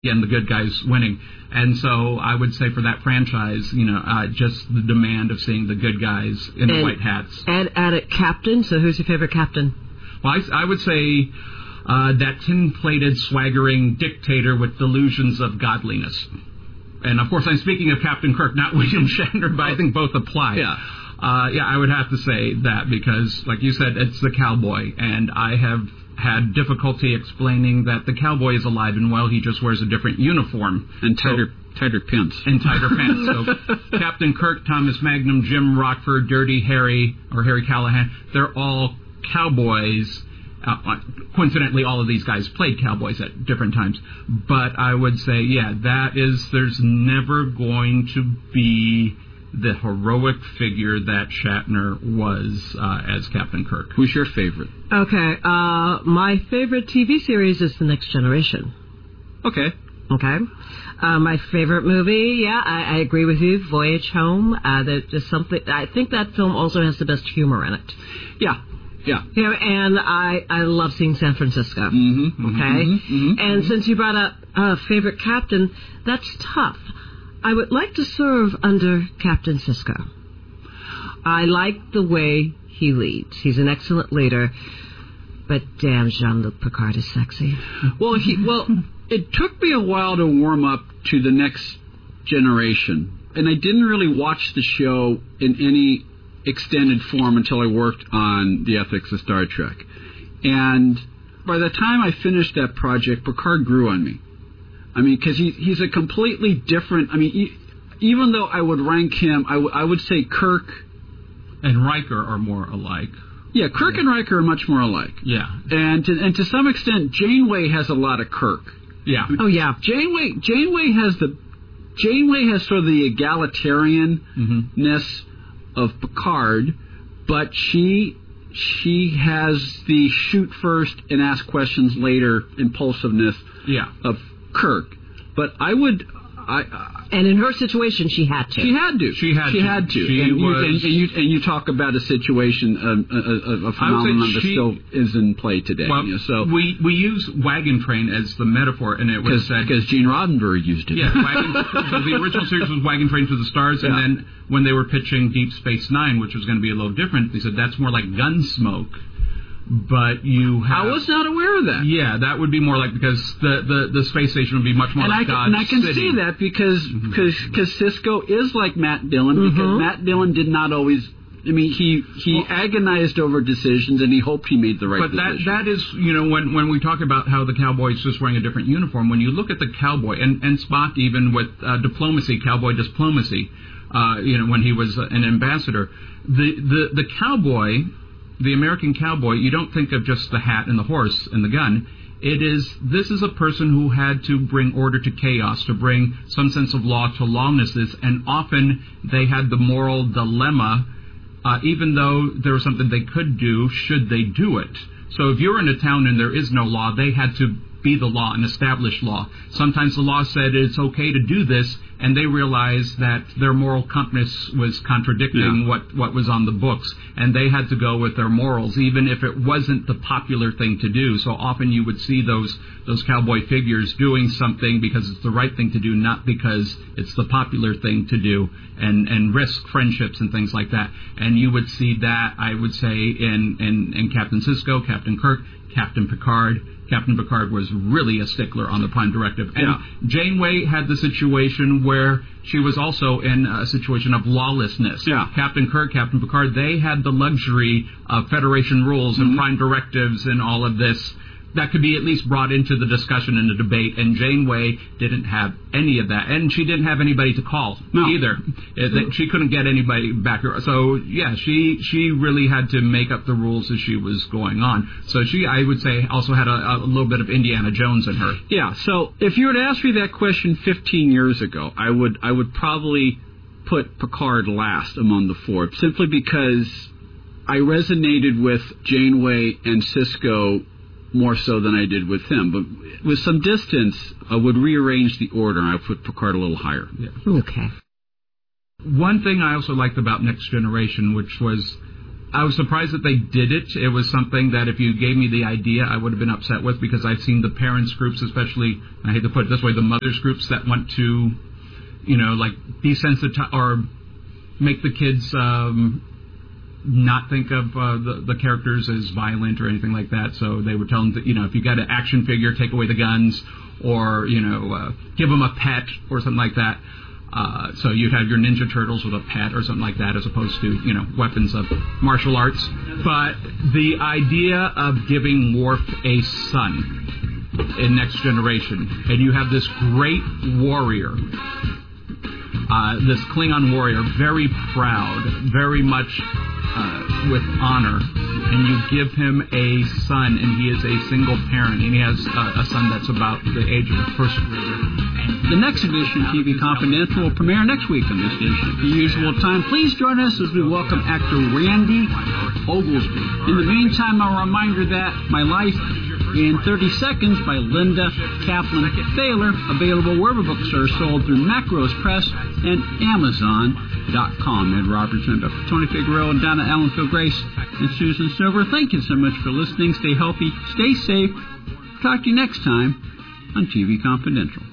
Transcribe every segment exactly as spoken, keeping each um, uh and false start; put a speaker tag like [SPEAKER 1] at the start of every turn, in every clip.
[SPEAKER 1] and the good guys winning. And so I would say for that franchise, you know, uh, just the demand of seeing the good guys in
[SPEAKER 2] and,
[SPEAKER 1] the white hats.
[SPEAKER 2] And add it captain. So who's your favorite captain?
[SPEAKER 1] Well, I, I would say uh, that tin-plated, swaggering dictator with delusions of godliness. And, of course, I'm speaking of Captain Kirk, not William Shatner, but I think both apply.
[SPEAKER 3] Yeah.
[SPEAKER 1] Uh, yeah, I would have to say that because, like you said, it's the cowboy. And I have had difficulty explaining that the cowboy is alive and well. He just wears a different uniform.
[SPEAKER 3] And tighter,
[SPEAKER 1] so,
[SPEAKER 3] tighter pants.
[SPEAKER 1] And tighter pants. So Captain Kirk, Thomas Magnum, Jim Rockford, Dirty Harry, or Harry Callahan, they're all cowboys. Uh, coincidentally, all of these guys played cowboys at different times. But I would say, yeah, that is, there's never going to be the heroic figure that Shatner was uh, as Captain Kirk.
[SPEAKER 3] Who's your favorite?
[SPEAKER 2] Okay, uh, my favorite T V series is The Next Generation.
[SPEAKER 3] Okay.
[SPEAKER 2] Okay. Uh, my favorite movie, yeah, I, I agree with you, Voyage Home. Uh, there's just something, I think that film also has the best humor in it.
[SPEAKER 3] Yeah. Yeah.
[SPEAKER 2] You know, and I, I love seeing San Francisco.
[SPEAKER 3] Mm-hmm,
[SPEAKER 2] okay?
[SPEAKER 3] Mm-hmm, mm-hmm,
[SPEAKER 2] and
[SPEAKER 3] mm-hmm.
[SPEAKER 2] since you brought up uh, favorite captain, that's tough. I would like to serve under Captain Sisko. I like the way he leads. He's an excellent leader. But damn, Jean-Luc Picard is sexy.
[SPEAKER 3] Well, he, well, it took me a while to warm up to The Next Generation. And I didn't really watch the show in any extended form until I worked on The Ethics of Star Trek. And by the time I finished that project, Picard grew on me. I mean, because he, he's a completely different... I mean, he, even though I would rank him, I, w- I would say Kirk...
[SPEAKER 1] And Riker are more alike.
[SPEAKER 3] Yeah, Kirk yeah. and Riker are much more alike.
[SPEAKER 1] Yeah.
[SPEAKER 3] And to, and to some extent, Janeway has a lot of Kirk.
[SPEAKER 1] Yeah.
[SPEAKER 2] Oh, yeah.
[SPEAKER 3] Janeway, Janeway has the... Janeway has sort of the egalitarianness mm-hmm. of Picard, but she... She has the shoot first and ask questions later impulsiveness
[SPEAKER 1] yeah.
[SPEAKER 3] of Kirk, but I would, I, I
[SPEAKER 2] and in her situation, she had to.
[SPEAKER 3] She had to.
[SPEAKER 1] She had
[SPEAKER 3] she
[SPEAKER 1] to.
[SPEAKER 3] Had to.
[SPEAKER 1] She
[SPEAKER 3] and,
[SPEAKER 1] was,
[SPEAKER 3] you, and, and you and you talk about a situation, a, a, a phenomenon that
[SPEAKER 1] she,
[SPEAKER 3] still is in play today.
[SPEAKER 1] Well,
[SPEAKER 3] you know, so
[SPEAKER 1] we we use wagon train as the metaphor, and it was said
[SPEAKER 3] because Gene Roddenberry used it.
[SPEAKER 1] Yeah, wagon, so the original series was Wagon Train to the Stars, and yeah. then when they were pitching Deep Space Nine, which was going to be a little different, they said that's more like Gunsmoke. But you have...
[SPEAKER 3] I was not aware of that.
[SPEAKER 1] Yeah, that would be more like, because the, the, the space station would be much more
[SPEAKER 3] and
[SPEAKER 1] like
[SPEAKER 3] I,
[SPEAKER 1] Dodge
[SPEAKER 3] And I can
[SPEAKER 1] City.
[SPEAKER 3] see that because mm-hmm. cause, cause Sisko is like Matt Dillon,
[SPEAKER 2] mm-hmm.
[SPEAKER 3] because Matt Dillon did not always... I mean, he he well, agonized over decisions, and he hoped he made the right
[SPEAKER 1] but
[SPEAKER 3] decision.
[SPEAKER 1] But that, that is, you know, when, when we talk about how the cowboy is just wearing a different uniform, when you look at the cowboy, and, and Spock even with uh, diplomacy, cowboy diplomacy, uh, you know, when he was an ambassador, the, the, the cowboy... The American cowboy, you don't think of just the hat and the horse and the gun. It is, this is a person who had to bring order to chaos, to bring some sense of law to lawlessness, and often they had the moral dilemma, uh, even though there was something they could do, should they do it? So if you're in a town and there is no law, they had to be the law and establish law. Sometimes the law said it's okay to do this, and they realized that their moral compass was contradicting yeah. what, what was on the books, and they had to go with their morals, even if it wasn't the popular thing to do. So often you would see those those cowboy figures doing something because it's the right thing to do, not because it's the popular thing to do, and, and risk friendships and things like that. And you would see that, I would say, in, in, in Captain Sisko, Captain Kirk, Captain Picard. Captain Picard was really a stickler on the Prime Directive. And
[SPEAKER 3] yeah.
[SPEAKER 1] Janeway had the situation where she was also in a situation of lawlessness.
[SPEAKER 3] Yeah.
[SPEAKER 1] Captain Kirk, Captain Picard, they had the luxury of Federation rules mm-hmm. and Prime Directives and all of this that could be at least brought into the discussion and the debate, and Janeway didn't have any of that. And she didn't have anybody to call
[SPEAKER 3] no.
[SPEAKER 1] either. It, she couldn't get anybody back. So, yeah, she she really had to make up the rules as she was going on. So she, I would say, also had a, a little bit of Indiana Jones in her.
[SPEAKER 3] Yeah, so if you were to ask me that question fifteen years ago, I would I would probably put Picard last among the four, simply because I resonated with Janeway and Sisko more so than I did with him. But with some distance, I would rearrange the order, and I would put Picard a little higher.
[SPEAKER 2] Yeah. Okay.
[SPEAKER 1] One thing I also liked about Next Generation, which was I was surprised that they did it. It was something that if you gave me the idea, I would have been upset with, because I've seen the parents groups, especially, I hate to put it this way, the mothers groups that want to, you know, like desensitize or make the kids um, not think of uh, the, the characters as violent or anything like that. So they would tell them that, you know, if you got an action figure, take away the guns, or, you know, uh, give them a pet or something like that. Uh, so you'd have your Ninja Turtles with a pet or something like that, as opposed to, you know, weapons of martial arts. But the idea of giving Worf a son in Next Generation, and you have this great warrior, uh, this Klingon warrior, very proud, very much uh, with honor, and you give him a son, and he is a single parent, and he has uh, a son that's about the age of a first grader.
[SPEAKER 3] The next edition of T V Confidential will premiere next week on this station at the usual time. Please join us as we welcome actor Randy Oglesby. In the meantime, a reminder that My Life in thirty seconds by Linda Kaplan Thaler, available wherever books are sold through Macros Press and Amazon dot com. Ed Robertson, Doctor Tony Figueroa, and Donna Allen, Phil Grace, and Susan Silver. Thank you so much for listening. Stay healthy, stay safe. Talk to you next time on T V Confidential.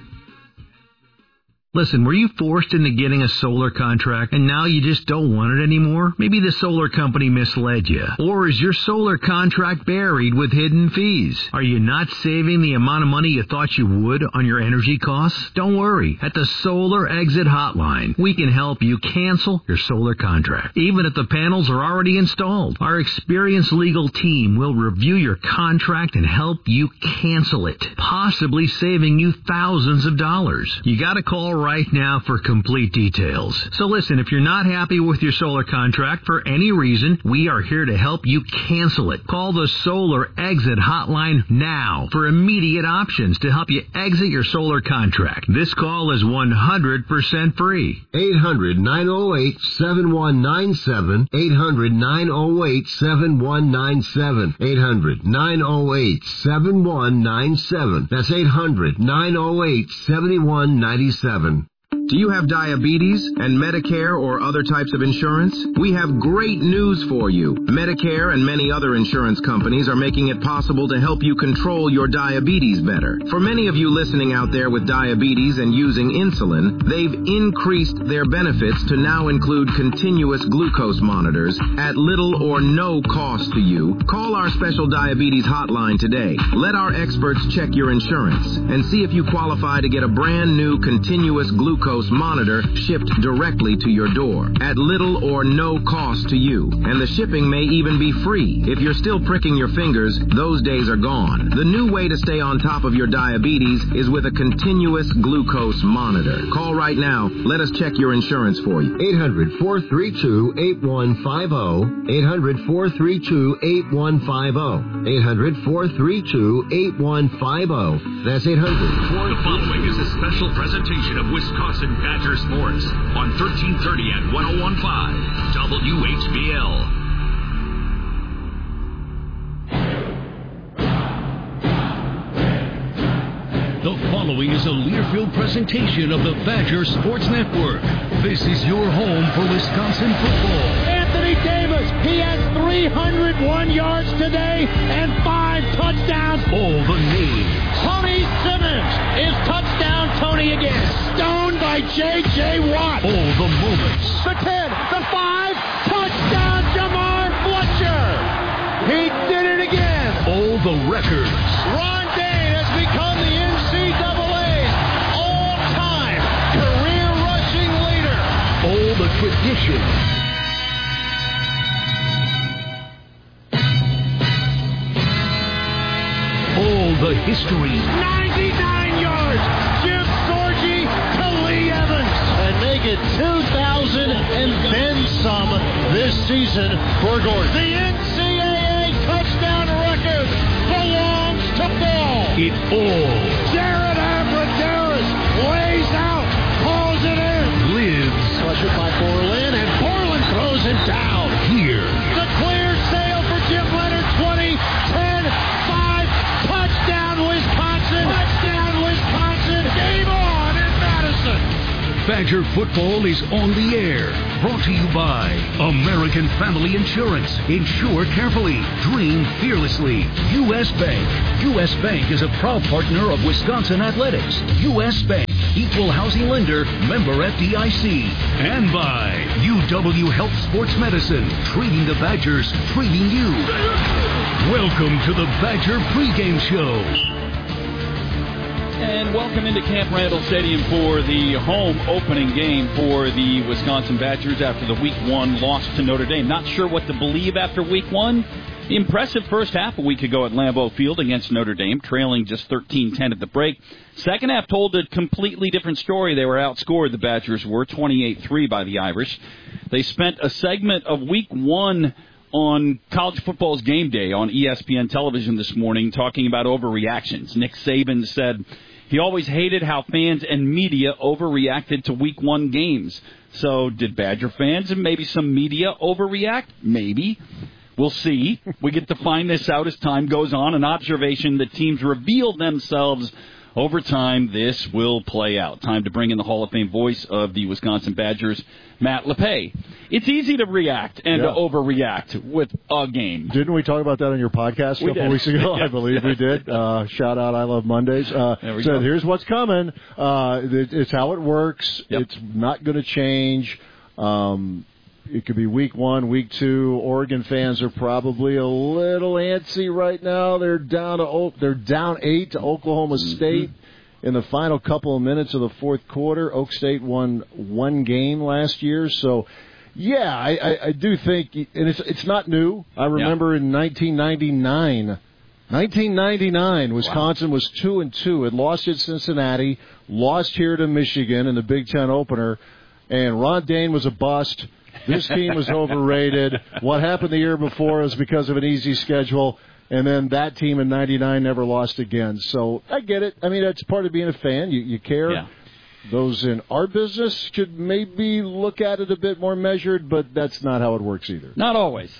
[SPEAKER 4] Listen, were you forced into getting a solar contract and now you just don't want it anymore? Maybe the solar company misled you. Or is your solar contract buried with hidden fees? Are you not saving the amount of money you thought you would on your energy costs? Don't worry. At the Solar Exit Hotline, we can help you cancel your solar contract, even if the panels are already installed. Our experienced legal team will review your contract and help you cancel it, possibly saving you thousands of dollars. You gotta call right now for complete details. So listen, if you're not happy with your solar contract for any reason, we are here to help you cancel it. Call the Solar Exit Hotline now for immediate options to help you exit your solar contract. This call is one hundred percent free.
[SPEAKER 5] eight hundred, nine oh eight, seven one nine seven. eight hundred, nine oh eight, seven one nine seven. eight hundred, nine oh eight, seven one nine seven. That's eight hundred, nine oh eight, seven one nine seven.
[SPEAKER 6] Do you have diabetes and Medicare or other types of insurance? We have great news for you. Medicare and many other insurance companies are making it possible to help you control your diabetes better. For many of you listening out there with diabetes and using insulin, they've increased their benefits to now include continuous glucose monitors at little or no cost to you. Call our special diabetes hotline today. Let our experts check your insurance and see if you qualify to get a brand new continuous glucose monitor shipped directly to your door at little or no cost to you. And the shipping may even be free. If you're still pricking your fingers, those days are gone. The new way to stay on top of your diabetes is with a continuous glucose monitor. Call right now. Let us check your insurance for you.
[SPEAKER 5] eight hundred, four three two, eight one five zero. eight hundred, four three two, eight one five zero. eight hundred, four three two, eight one five zero. That's eight hundred.
[SPEAKER 7] The following is a special presentation of Wisconsin Badger Sports on thirteen thirty at one oh one point five W H B L. The following is a Learfield presentation of the Badger Sports Network. This is your home for Wisconsin football.
[SPEAKER 8] Anthony Davis, he has three hundred one yards today and five touchdowns.
[SPEAKER 7] All the names.
[SPEAKER 8] Tony Simmons is touchdown Tony again. Stoned by J J. Watt.
[SPEAKER 7] All the moments.
[SPEAKER 8] The ten, the five, touchdown Jamar Fletcher. He did it again.
[SPEAKER 7] All the records.
[SPEAKER 8] Ron Dane has become the N C double A's all-time career rushing leader.
[SPEAKER 7] All the traditions. All the history.
[SPEAKER 8] ninety-nine yards. Jim Sorgi to Lee Evans. And make it two thousand and then some this season for Gordon. The N C double A touchdown record belongs to Ball.
[SPEAKER 7] It all.
[SPEAKER 8] Jared Abbrederis lays out, pulls it in.
[SPEAKER 7] Lives.
[SPEAKER 8] Pressured by Borland, and Borland throws it down.
[SPEAKER 7] Here.
[SPEAKER 8] The clear sail for Jim Leonard, twenty, ten, five, touchdown Wisconsin, touchdown Wisconsin, game on in Madison.
[SPEAKER 7] Badger football is on the air. Brought to you by American Family Insurance. Insure carefully. Dream fearlessly. U S. Bank. U S. Bank is a proud partner of Wisconsin Athletics. U S. Bank. Equal housing lender. Member F D I C. And by U W Health Sports Medicine. Treating the Badgers. Treating you. Welcome to the Badger pregame show.
[SPEAKER 9] And welcome into Camp Randall Stadium for the home opening game for the Wisconsin Badgers after the week one loss to Notre Dame. Not sure what to believe after week one. The impressive first half a week ago at Lambeau Field against Notre Dame, trailing just thirteen ten at the break. Second half told a completely different story. They were outscored, the Badgers were, twenty-eight three by the Irish. They spent a segment of week one on College Football's Game Day on E S P N television this morning talking about overreactions. Nick Saban said he always hated how fans and media overreacted to week one games. So did Badger fans and maybe some media overreact? Maybe. We'll see. We get to find this out as time goes on. An observation that teams reveal themselves over time. This will play out. Time to bring in the Hall of Fame voice of the Wisconsin Badgers, Matt LePay. It's easy to react and yeah. to overreact with a game.
[SPEAKER 10] Didn't we talk about that on your podcast a
[SPEAKER 9] we
[SPEAKER 10] couple
[SPEAKER 9] did.
[SPEAKER 10] weeks ago?
[SPEAKER 9] yes,
[SPEAKER 10] I believe
[SPEAKER 9] yes.
[SPEAKER 10] we did. Uh, shout out, I Love Mondays. Uh,
[SPEAKER 9] there we
[SPEAKER 10] said,
[SPEAKER 9] go.
[SPEAKER 10] here's what's coming. Uh, it, it's how it works.
[SPEAKER 9] Yep.
[SPEAKER 10] It's not going to change. Um, it could be week one, week two. Oregon fans are probably a little antsy right now. They're down to they're down eight to Oklahoma mm-hmm. State. In the final couple of minutes of the fourth quarter, Oak State won one game last year. So, yeah, I, I, I do think, and it's it's not new. I remember yeah. in nineteen ninety-nine, nineteen ninety-nine, Wisconsin wow. was two and two. It lost at Cincinnati, lost here to Michigan in the Big Ten opener, and Ron Dane was a bust. This team was overrated. What happened the year before was because of an easy schedule. And then that team in ninety-nine never lost again. So I get it. I mean, that's part of being a fan. You, you care.
[SPEAKER 9] Yeah.
[SPEAKER 10] Those in our business should maybe look at it a bit more measured, but that's not how it works either.
[SPEAKER 9] Not always.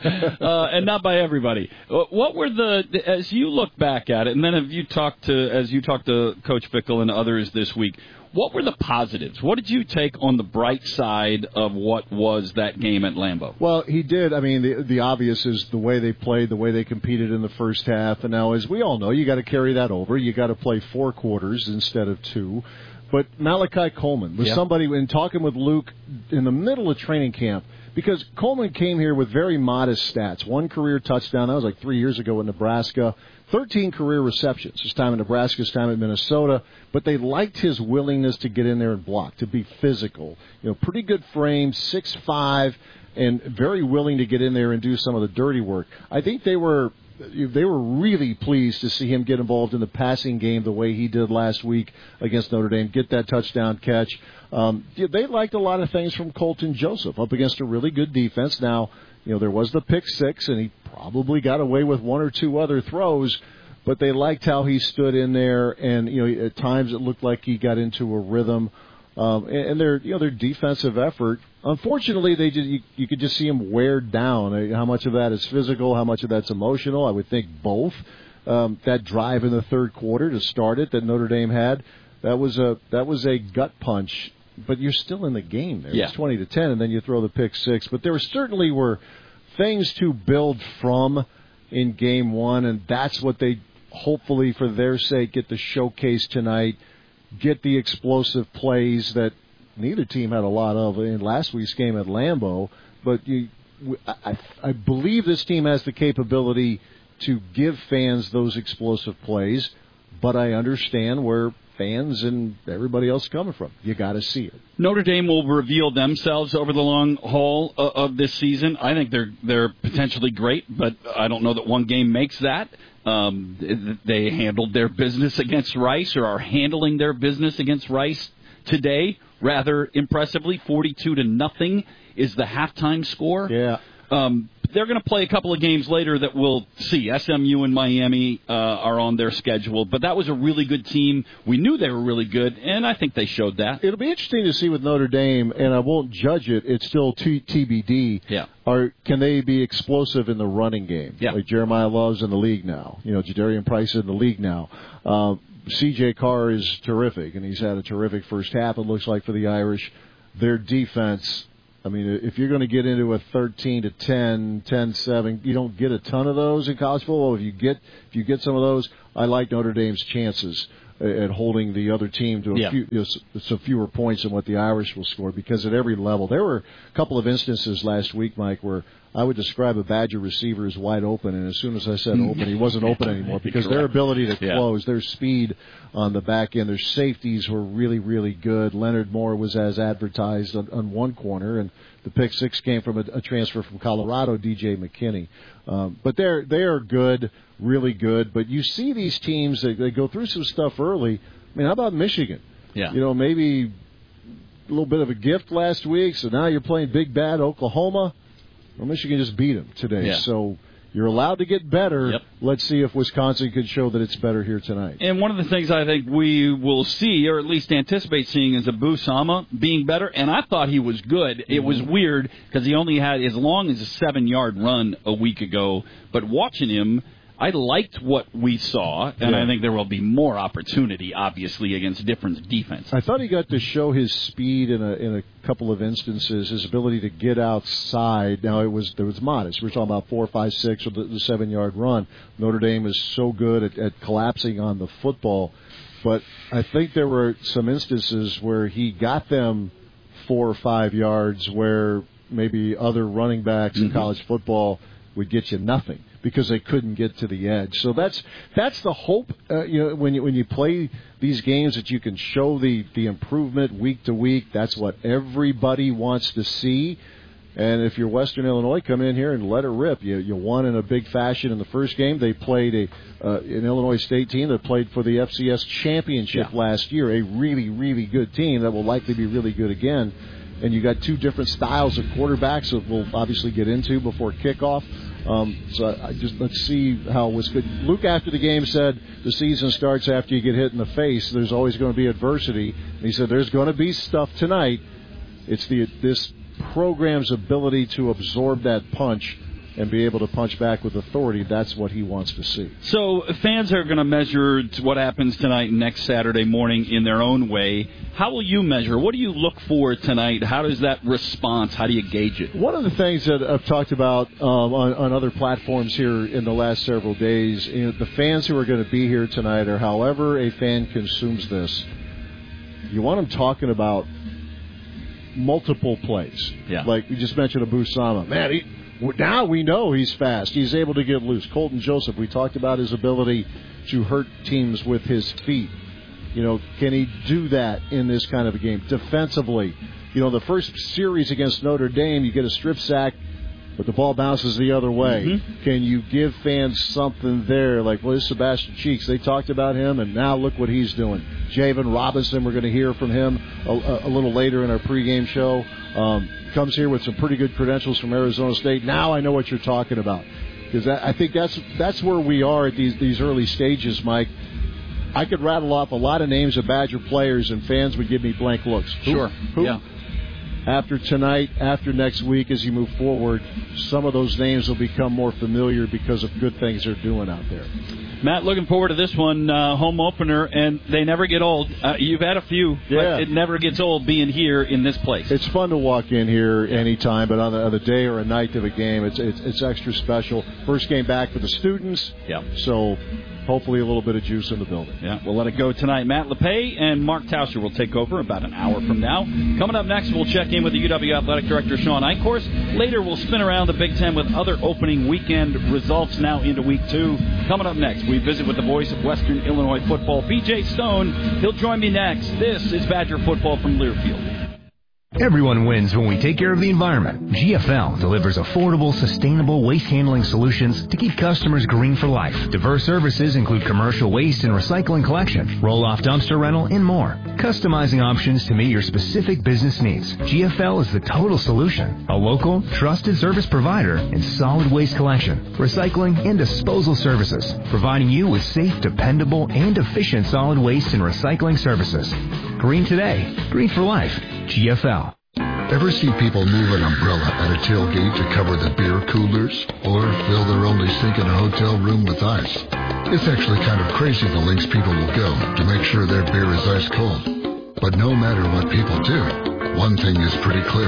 [SPEAKER 9] uh, and not by everybody. What were the, as you look back at it, and then have you talked to, as you talked to Coach Fickell and others this week, what were the positives? What did you take on the bright side of what was that game at Lambeau?
[SPEAKER 10] Well, he did. I mean, the, the obvious is the way they played, the way they competed in the first half. And now, as we all know, you got to carry that over. You got to play four quarters instead of two. But Malachi Coleman was yep. somebody, in talking with Luke in the middle of training camp, because Coleman came here with very modest stats. One career touchdown, that was like three years ago in Nebraska. thirteen career receptions, his time in Nebraska, his time in Minnesota. But they liked his willingness to get in there and block, to be physical. You know, pretty good frame, six five, and very willing to get in there and do some of the dirty work. I think they were... They were really pleased to see him get involved in the passing game the way he did last week against Notre Dame, get that touchdown catch. Um, they liked a lot of things from Colton Joseph up against a really good defense. Now, you know, there was the pick six, and he probably got away with one or two other throws, but they liked how he stood in there, and, you know, at times it looked like he got into a rhythm. Um, and, and their, you know, their defensive effort, unfortunately, they just, you, you could just see them wear down. How much of that is physical? How much of that's emotional? I would think both. Um, that drive in the third quarter to start it that Notre Dame had, that was a that was a gut punch. But you're still in the game there.
[SPEAKER 9] Yeah.
[SPEAKER 10] It's twenty to ten, and then you throw the pick six. But there certainly were things to build from in game one, and that's what they hopefully, for their sake, get the showcase tonight. Get the explosive plays that neither team had a lot of in last week's game at Lambeau. But you, I, I believe this team has the capability to give fans those explosive plays. But I understand where fans and everybody else is coming from. You got to see it.
[SPEAKER 9] Notre Dame will reveal themselves over the long haul of this season. I think they're they're potentially great, but I don't know that one game makes that. Um, they handled their business against Rice, or are handling their business against Rice today rather impressively. forty-two to nothing is the halftime score.
[SPEAKER 10] Yeah.
[SPEAKER 9] Um, they're going to play a couple of games later that we'll see. S M U and Miami uh, are on their schedule, but that was a really good team. We knew they were really good, and I think they showed that.
[SPEAKER 10] It'll be interesting to see with Notre Dame, and I won't judge it. It's still T B D.
[SPEAKER 9] Yeah.
[SPEAKER 10] Or can they be explosive in the running game?
[SPEAKER 9] Yeah.
[SPEAKER 10] Like Jeremiah Love's in the league now. You know, Jadarian Price is in the league now. Uh, C J Carr is terrific, and he's had a terrific first half, it looks like, for the Irish. Their defense I mean, if you're going to get into a thirteen to ten, ten seven, you don't get a ton of those in college football. If you get if you get some of those, I like Notre Dame's chances at holding the other team to a
[SPEAKER 9] yeah.
[SPEAKER 10] few, you know, some fewer points than what the Irish will score, because at every level. There were a couple of instances last week, Mike, where I would describe a Badger receiver as wide open, and as soon as I said open, he wasn't open anymore, because their ability to
[SPEAKER 9] yeah.
[SPEAKER 10] close, their speed on the back end, their safeties were really, really good. Leonard Moore was as advertised on, on one corner, and the pick six came from a, a transfer from Colorado, D J McKinney. Um, but they're they are good, really good. But you see these teams, they, they go through some stuff early. I mean, how about Michigan?
[SPEAKER 9] Yeah.
[SPEAKER 10] You know, maybe a little bit of a gift last week, so now you're playing big bad Oklahoma. Well, Michigan just beat them today.
[SPEAKER 9] Yeah.
[SPEAKER 10] So you're allowed to get better.
[SPEAKER 9] Yep.
[SPEAKER 10] Let's see if Wisconsin can show that it's better here tonight.
[SPEAKER 9] And one of the things I think we will see, or at least anticipate seeing, is Abu Sama being better. And I thought he was good. Mm-hmm. It was weird because he only had as long as a seven-yard run a week ago. But watching him, I liked what we saw, and
[SPEAKER 10] yeah.
[SPEAKER 9] I think there will be more opportunity, obviously, against different defense.
[SPEAKER 10] I thought he got to show his speed in a in a couple of instances, his ability to get outside. Now, it was there was modest. We're talking about four, five, six with the, the seven-yard run. Notre Dame is so good at, at collapsing on the football. But I think there were some instances where he got them four or five yards where maybe other running backs mm-hmm. in college football would get you nothing, because they couldn't get to the edge. So that's that's the hope. Uh, you know, when you when you play these games, that you can show the the improvement week to week. That's what everybody wants to see. And if you're Western Illinois, come in here and let it rip. You you won in a big fashion in the first game. They played a uh, an Illinois State team that played for the F C S championship yeah. last year. A really really good team that will likely be really good again. And you got two different styles of quarterbacks that we'll obviously get into before kickoff. Um, so I just let's see how it was good. Luke, after the game, said the season starts after you get hit in the face. There's always going to be adversity. And he said there's going to be stuff tonight. It's the this program's ability to absorb that punch and be able to punch back with authority. That's what he wants to see.
[SPEAKER 9] So fans are going to measure what happens tonight and next Saturday morning in their own way. How will you measure? What do you look for tonight? How does that response, how do you gauge it?
[SPEAKER 10] One of the things that I've talked about um, on, on other platforms here in the last several days, you know, the fans who are going to be here tonight, or however a fan consumes this, you want them talking about multiple plays.
[SPEAKER 9] Yeah.
[SPEAKER 10] Like you just mentioned Abu Sama. Man, he... Now we know he's fast. He's able to get loose. Colton Joseph, we talked about his ability to hurt teams with his feet. You know, can he do that in this kind of a game? Defensively, you know, the first series against Notre Dame, you get a strip sack, but the ball bounces the other way. Mm-hmm. Can you give fans something there? Like, well, there's Sebastian Cheeks. They talked about him, and now look what he's doing. Javen Robinson, we're going to hear from him a, a little later in our pregame show. Um, comes here with some pretty good credentials from Arizona State. Now I know what you're talking about, because I think that's that's where we are at these these early stages, Mike. I could rattle off a lot of names of Badger players, and fans would give me blank looks.
[SPEAKER 9] Sure.
[SPEAKER 10] Who, who?
[SPEAKER 9] Yeah.
[SPEAKER 10] After tonight, after next week, as you move forward, some of those names will become more familiar because of good things they're doing out there.
[SPEAKER 9] Matt, looking forward to this one, uh, home opener, and they never get old. Uh, you've had a few,
[SPEAKER 10] yeah.
[SPEAKER 9] but it never gets old being here in this place.
[SPEAKER 10] It's fun to walk in here anytime, but on the, on the day or a night of a game, it's, it's it's extra special. First game back for the students,
[SPEAKER 9] yeah.
[SPEAKER 10] So hopefully a little bit of juice in the building.
[SPEAKER 9] Yeah, we'll let it go tonight. Matt LePay and Mark Tauscher will take over about an hour from now. Coming up next, we'll check in with the U W Athletic Director, Sean Eichhorst. Later, we'll spin around the Big Ten with other opening weekend results now into week two. Coming up next, we visit with the voice of Western Illinois football, B J Stone. He'll join me next. This is Badger Football from Learfield.
[SPEAKER 11] Everyone wins when we take care of the environment. G F L delivers affordable, sustainable waste handling solutions to keep customers green for life. Diverse services include commercial waste and recycling collection, roll-off dumpster rental, and more. Customizing options to meet your specific business needs. G F L is the total solution. A local, trusted service provider in solid waste collection, recycling, and disposal services, providing you with safe, dependable, and efficient solid waste and recycling services. Green today, green for life. G F L.
[SPEAKER 12] Ever see people move an umbrella at a tailgate to cover the beer coolers? Or fill their only sink in a hotel room with ice? It's actually kind of crazy the lengths people will go to make sure their beer is ice cold. But no matter what people do, one thing is pretty clear.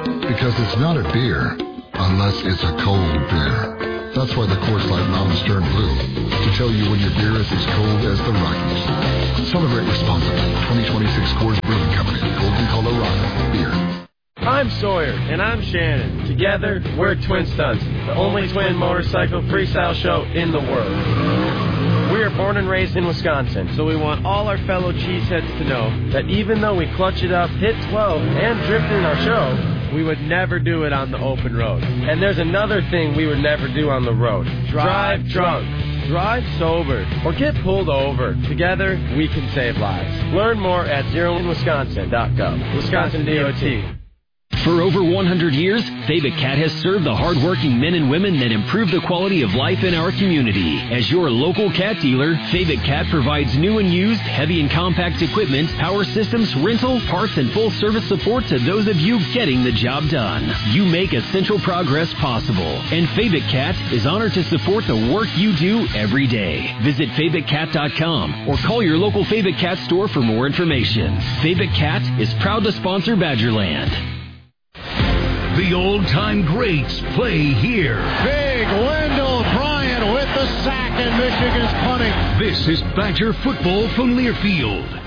[SPEAKER 12] Because it's not a beer unless it's a cold beer. That's why the Coors Light Mountains turn blue, to tell you when your beer is as cold as the Rockies. Celebrate responsibly. twenty twenty-six Coors Brewing Company, Golden, Colorado. Beer.
[SPEAKER 13] I'm Sawyer, and I'm Shannon. Together, we're Twin Stunts, the only twin motorcycle freestyle show in the world. We are born and raised in Wisconsin, so we want all our fellow cheeseheads to know that even though we clutch it up, hit twelve, and drift in our show, we would never do it on the open road. And there's another thing we would never do on the road. Drive drunk. Drive sober. Or get pulled over. Together, we can save lives. Learn more at zero in wisconsin dot gov. Wisconsin D O T.
[SPEAKER 14] For over one hundred years, Fabic Cat has served the hardworking men and women that improve the quality of life in our community. As your local cat dealer, Fabic Cat provides new and used heavy and compact equipment, power systems, rental, parts, and full service support to those of you getting the job done. You make essential progress possible, and Fabic Cat is honored to support the work you do every day. Visit fabic cat dot com or call your local Fabic Cat store for more information. Fabic Cat is proud to sponsor Badgerland.
[SPEAKER 7] The old-time greats play here.
[SPEAKER 8] Big Wendell Bryant with the sack, and Michigan's punting.
[SPEAKER 7] This is Badger football from Learfield.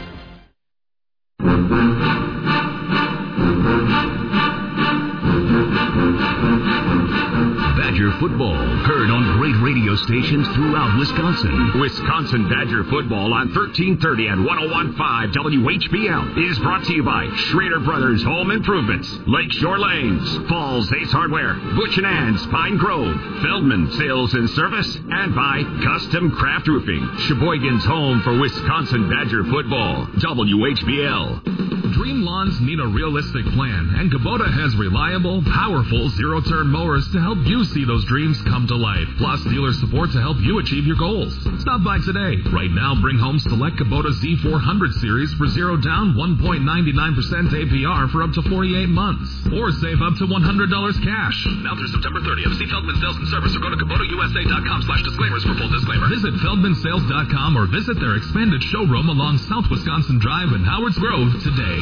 [SPEAKER 7] Badger football, heard on great radio stations throughout Wisconsin.
[SPEAKER 15] Wisconsin Badger football on thirteen thirty and one oh one point five W H B L is brought to you by Schrader Brothers Home Improvements, Lakeshore Lanes, Falls Ace Hardware, Butch and Ann's Pine Grove, Feldman Sales and Service, and by Custom Craft Roofing, Sheboygan's home for Wisconsin Badger football, W H B L.
[SPEAKER 16] Dream lawns need a realistic plan, and Kubota has reliable, powerful zero-turn mowers to help you see those dreams come to life. Plus, dealer support to help you achieve your goals. Stop by today. Right now, bring home select Kubota Z four hundred series for zero down, one point nine nine percent A P R for up to forty-eight months. Or save up to one hundred dollars cash.
[SPEAKER 17] Now through September thirtieth. See Feldman Sales and Service or go to Kubota U S A dot com slash disclaimers for full disclaimer.
[SPEAKER 16] Visit Feldman Sales dot com or visit their expanded showroom along South Wisconsin Drive in Howards Grove today.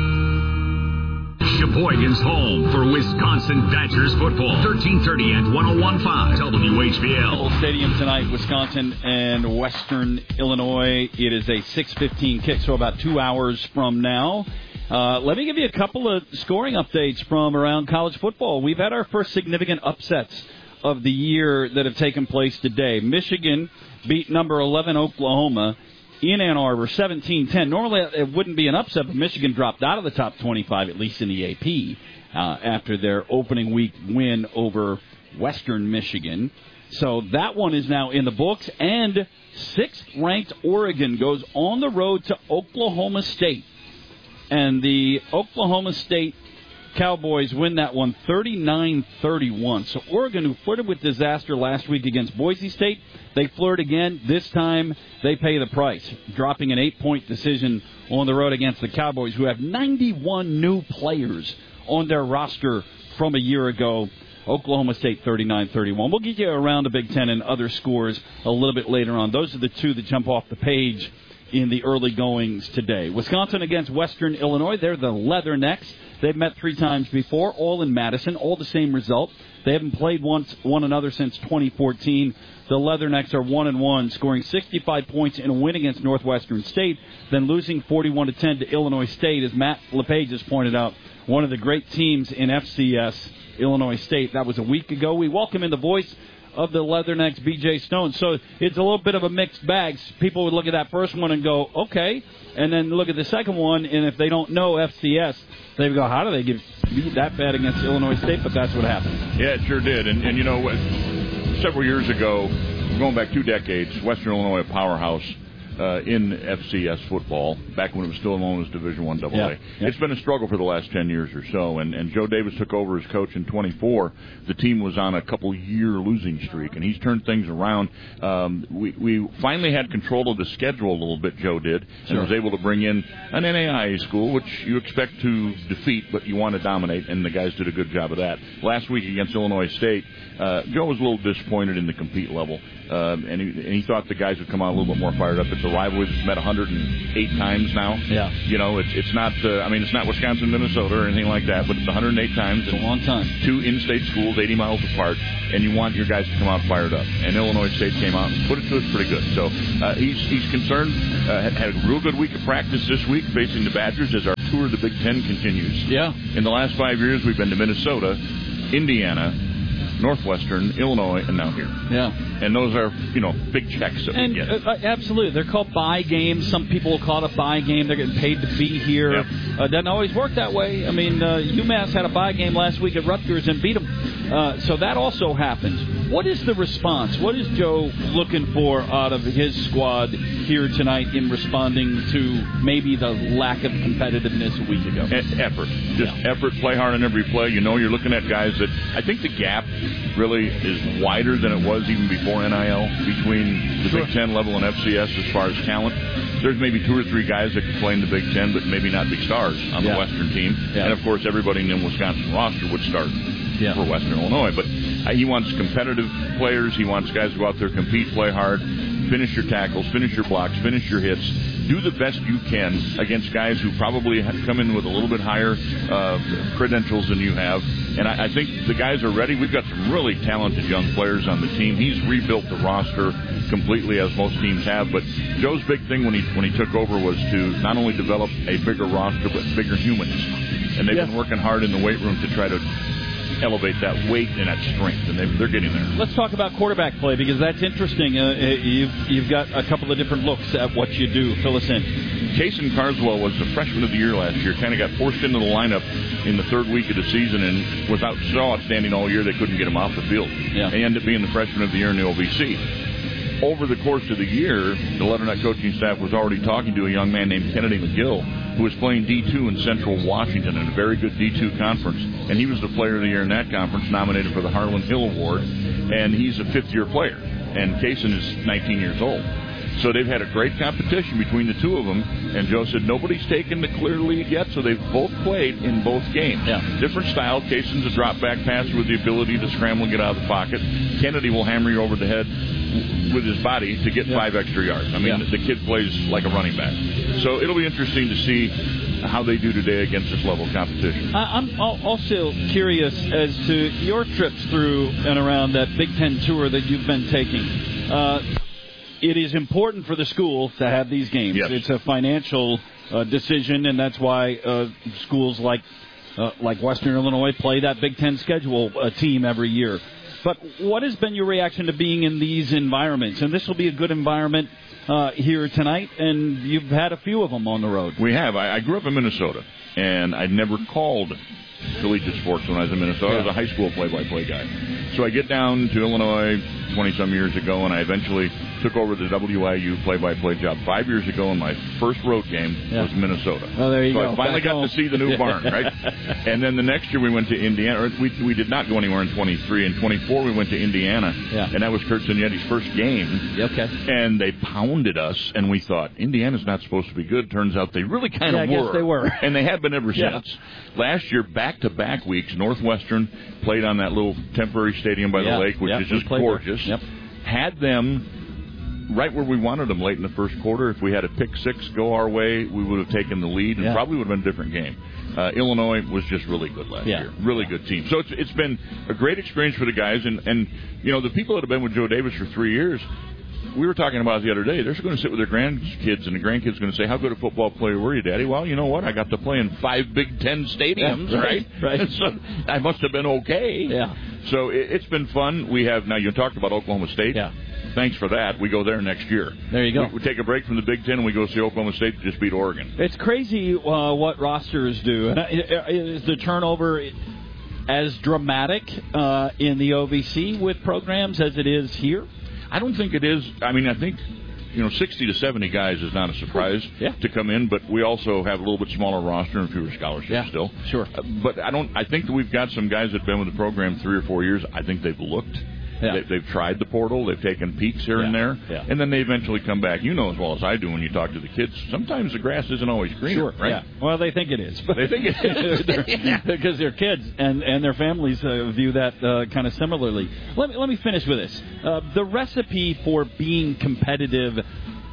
[SPEAKER 15] Sheboygan's home for Wisconsin Badgers football. thirteen thirty and one oh one point five W H B L.
[SPEAKER 9] Stadium tonight, Wisconsin and Western Illinois. It is a six fifteen kick, so about two hours from now. Uh, let me give you a couple of scoring updates from around college football. We've had our first significant upsets of the year that have taken place today. Michigan beat number eleven Oklahoma in Ann Arbor, seventeen ten. Normally it wouldn't be an upset, but Michigan dropped out of the top twenty-five, at least in the A P, uh, after their opening week win over Western Michigan. So that one is now in the books. And sixth-ranked Oregon goes on the road to Oklahoma State. And the Oklahoma State Cowboys win that one thirty-nine thirty-one. So Oregon, who flirted with disaster last week against Boise State, they flirt again. This time they pay the price, dropping an eight-point decision on the road against the Cowboys, who have ninety-one new players on their roster from a year ago. Oklahoma State thirty-nine thirty-one. We'll get you around the Big Ten and other scores a little bit later on. Those are the two that jump off the page in the early goings today. Wisconsin against Western Illinois. They're the Leathernecks. They've met three times before, all in Madison, all the same result. They haven't played once one another since twenty fourteen. The Leathernecks are one and one, scoring sixty-five points in a win against Northwestern State, then losing forty-one to ten to Illinois State, as Matt LePage has pointed out. One of the great teams in F C S, Illinois State. That was a week ago. We welcome in the voice of the Leathernecks, B J Stone. So it's a little bit of a mixed bag. People would look at that first one and go, okay, and then look at the second one, and if they don't know F C S, they go, how do they get beat that bad against Illinois State? But that's what happened.
[SPEAKER 18] Yeah, it sure did. And, and you know, several years ago, going back two decades, Western Illinois, a powerhouse uh, in F C S football, back when it was still known as Division One double A.
[SPEAKER 9] Yeah, yeah.
[SPEAKER 18] It's been a struggle for the last ten years or so, and, and Joe Davis took over as coach in twenty-four. The team was on a couple-year losing streak, and he's turned things around. Um, we, we finally had control of the schedule a little bit, Joe did, and
[SPEAKER 9] Sure.
[SPEAKER 18] was able to bring in an N A I A school, which you expect to defeat, but you want to dominate, and the guys did a good job of that. Last week against Illinois State, uh, Joe was a little disappointed in the compete level, uh, and, he, and he thought the guys would come out a little bit more fired up. It's the rivalry that's met one hundred eight times now.
[SPEAKER 9] Yeah.
[SPEAKER 18] You know, it's it's not. Uh, I mean, it's not Wisconsin, Minnesota, or anything like that, but it's one hundred eight times.
[SPEAKER 9] It's a long time.
[SPEAKER 18] Two in-state schools, eighty miles apart, and you want your guys to come out fired up. And Illinois State came out and put it to us pretty good. So uh, he's he's concerned. Uh, had, had a real good week of practice this week facing the Badgers as our tour of the Big Ten continues.
[SPEAKER 9] Yeah.
[SPEAKER 18] In the last five years, we've been to Minnesota, Indiana, Northwestern, Illinois, and now here.
[SPEAKER 9] Yeah.
[SPEAKER 18] And those are, you know, big checks that
[SPEAKER 9] and,
[SPEAKER 18] we get.
[SPEAKER 9] Uh, absolutely. They're called buy games. Some people will call it a buy game. They're getting paid to be here.
[SPEAKER 18] Yep.
[SPEAKER 9] Uh, doesn't always work that way. I mean, uh, UMass had a buy game last week at Rutgers and beat them. Uh, so that also happens. What is the response? What is Joe looking for out of his squad here tonight in responding to maybe the lack of competitiveness a week ago?
[SPEAKER 18] E- effort. Just
[SPEAKER 9] yeah.
[SPEAKER 18] effort. Play hard on every play. You know, you're looking at guys that I think the gap really is wider than it was even before N I L between the
[SPEAKER 9] sure.
[SPEAKER 18] Big Ten level and F C S as far as talent. There's maybe two or three guys that can play in the Big Ten, but maybe not big stars on
[SPEAKER 9] yeah.
[SPEAKER 18] the Western team.
[SPEAKER 9] Yeah.
[SPEAKER 18] And, of course, everybody in the Wisconsin roster would start
[SPEAKER 9] yeah.
[SPEAKER 18] for Western Illinois. But uh, he wants competitive players. He wants guys to go out there, compete, play hard, finish your tackles, finish your blocks, finish your hits. Do the best you can against guys who probably have come in with a little bit higher uh, credentials than you have. And I, I think the guys are ready. We've got some really talented young players on the team. He's rebuilt the roster completely, as most teams have. But Joe's big thing when he when he took over was to not only develop a bigger roster, but bigger humans. And they've
[SPEAKER 9] yeah.
[SPEAKER 18] been working hard in the weight room to try to elevate that weight and that strength, and they, they're getting there.
[SPEAKER 9] Let's talk about quarterback play, because that's interesting. Uh, you've, you've got a couple of different looks at what you do. Fill us in.
[SPEAKER 18] Kason Carswell was the freshman of the year last year, kind of got forced into the lineup in the third week of the season, and was out so outstanding all year they couldn't get him off the field.
[SPEAKER 9] Yeah.
[SPEAKER 18] He ended up being the freshman of the year in the O V C. Over the course of the year, the Leatherneck coaching staff was already talking to a young man named Kennedy McGill, who was playing D two in Central Washington in a very good D two conference. And he was the player of the year in that conference, nominated for the Harlan Hill Award. And he's a fifth-year player. And Kason is nineteen years old. So they've had a great competition between the two of them. And Joe said nobody's taken the clear lead yet, so they've both played in both games.
[SPEAKER 9] Yeah.
[SPEAKER 18] Different style. Kason's a drop-back passer with the ability to scramble and get out of the pocket. Kennedy will hammer you over the head with his body to get yeah. five extra yards. I mean, yeah. the kid plays like a running back. So it'll be interesting to see how they do today against this level of competition.
[SPEAKER 9] I'm also curious as to your trips through and around that Big Ten tour that you've been taking. Uh, it is important for the school to have these games.
[SPEAKER 18] Yes.
[SPEAKER 9] It's a financial uh, decision, and that's why uh, schools like uh, like Western Illinois play that Big Ten schedule uh, team every year. But what has been your reaction to being in these environments? And this will be a good environment uh, here tonight, and you've had a few of them on the road.
[SPEAKER 18] We have. I, I grew up in Minnesota, and I never called collegiate sports when I was in Minnesota. Yeah. I was a high school play-by-play guy. So I get down to Illinois twenty-some years ago, and I eventually took over the W I U play-by-play job five years ago, and my first road game
[SPEAKER 9] yeah.
[SPEAKER 18] was Minnesota.
[SPEAKER 9] Oh, there you
[SPEAKER 18] so
[SPEAKER 9] go.
[SPEAKER 18] I finally
[SPEAKER 9] Back
[SPEAKER 18] got
[SPEAKER 9] home.
[SPEAKER 18] to see the new barn, right? And then the next year we went to Indiana. Or we we did not go anywhere in twenty-three. In twenty-four we went to Indiana,
[SPEAKER 9] yeah.
[SPEAKER 18] and that was Kurt Signetti's first game.
[SPEAKER 9] Okay.
[SPEAKER 18] And they pounded us, and we thought, Indiana's not supposed to be good. Turns out they really kind
[SPEAKER 9] yeah,
[SPEAKER 18] of
[SPEAKER 9] I
[SPEAKER 18] were.
[SPEAKER 9] guess they were.
[SPEAKER 18] And they have been ever
[SPEAKER 9] yeah.
[SPEAKER 18] since. Last year, back-to-back weeks, Northwestern played on that little temporary stadium by
[SPEAKER 9] yeah.
[SPEAKER 18] the lake, which
[SPEAKER 9] yep.
[SPEAKER 18] is just gorgeous.
[SPEAKER 9] Yep.
[SPEAKER 18] Had them right where we wanted them late in the first quarter. If we had a pick six go our way, we would have taken the lead, and
[SPEAKER 9] yeah.
[SPEAKER 18] probably would have been a different game. Uh, Illinois was just really good last
[SPEAKER 9] yeah.
[SPEAKER 18] year. Really good team. So it's, it's been a great experience for the guys. And, and, you know, the people that have been with Joe Davis for three years, we were talking about it the other day. They're going to sit with their grandkids, and the grandkids are going to say, how good a football player were you, Daddy? Well, you know what? I got to play in five Big Ten stadiums,
[SPEAKER 9] yeah,
[SPEAKER 18] right?
[SPEAKER 9] Right.
[SPEAKER 18] So I must have been okay.
[SPEAKER 9] Yeah.
[SPEAKER 18] So it, it's been fun. We have, now you talked about Oklahoma State.
[SPEAKER 9] Yeah.
[SPEAKER 18] Thanks for that. We go there next year.
[SPEAKER 9] There you go.
[SPEAKER 18] We, we take a break from the Big Ten, and we go see Oklahoma State just beat Oregon.
[SPEAKER 9] It's crazy uh, what rosters do. And is the turnover as dramatic uh, in the O V C with programs as it is here?
[SPEAKER 18] I don't think it is. I mean, I think, you know, sixty to seventy guys is not a surprise
[SPEAKER 9] yeah.
[SPEAKER 18] to come in, but we also have a little bit smaller roster and fewer scholarships
[SPEAKER 9] yeah,
[SPEAKER 18] still.
[SPEAKER 9] Sure.
[SPEAKER 18] Uh, but I don't. I think that we've got some guys that have been with the program three or four years. I think they've looked.
[SPEAKER 9] Yeah.
[SPEAKER 18] They, they've tried the portal. They've taken peeks here
[SPEAKER 9] yeah.
[SPEAKER 18] and there.
[SPEAKER 9] Yeah.
[SPEAKER 18] And then they eventually come back. You know as well as I do when you talk to the kids, sometimes the grass isn't always greener,
[SPEAKER 9] sure.
[SPEAKER 18] right?
[SPEAKER 9] Yeah. Well, they think it is.
[SPEAKER 18] They think it is.
[SPEAKER 9] they're, because they're kids, and, and their families uh, view that uh, kind of similarly. Let me, let me finish with this. Uh, the recipe for being competitive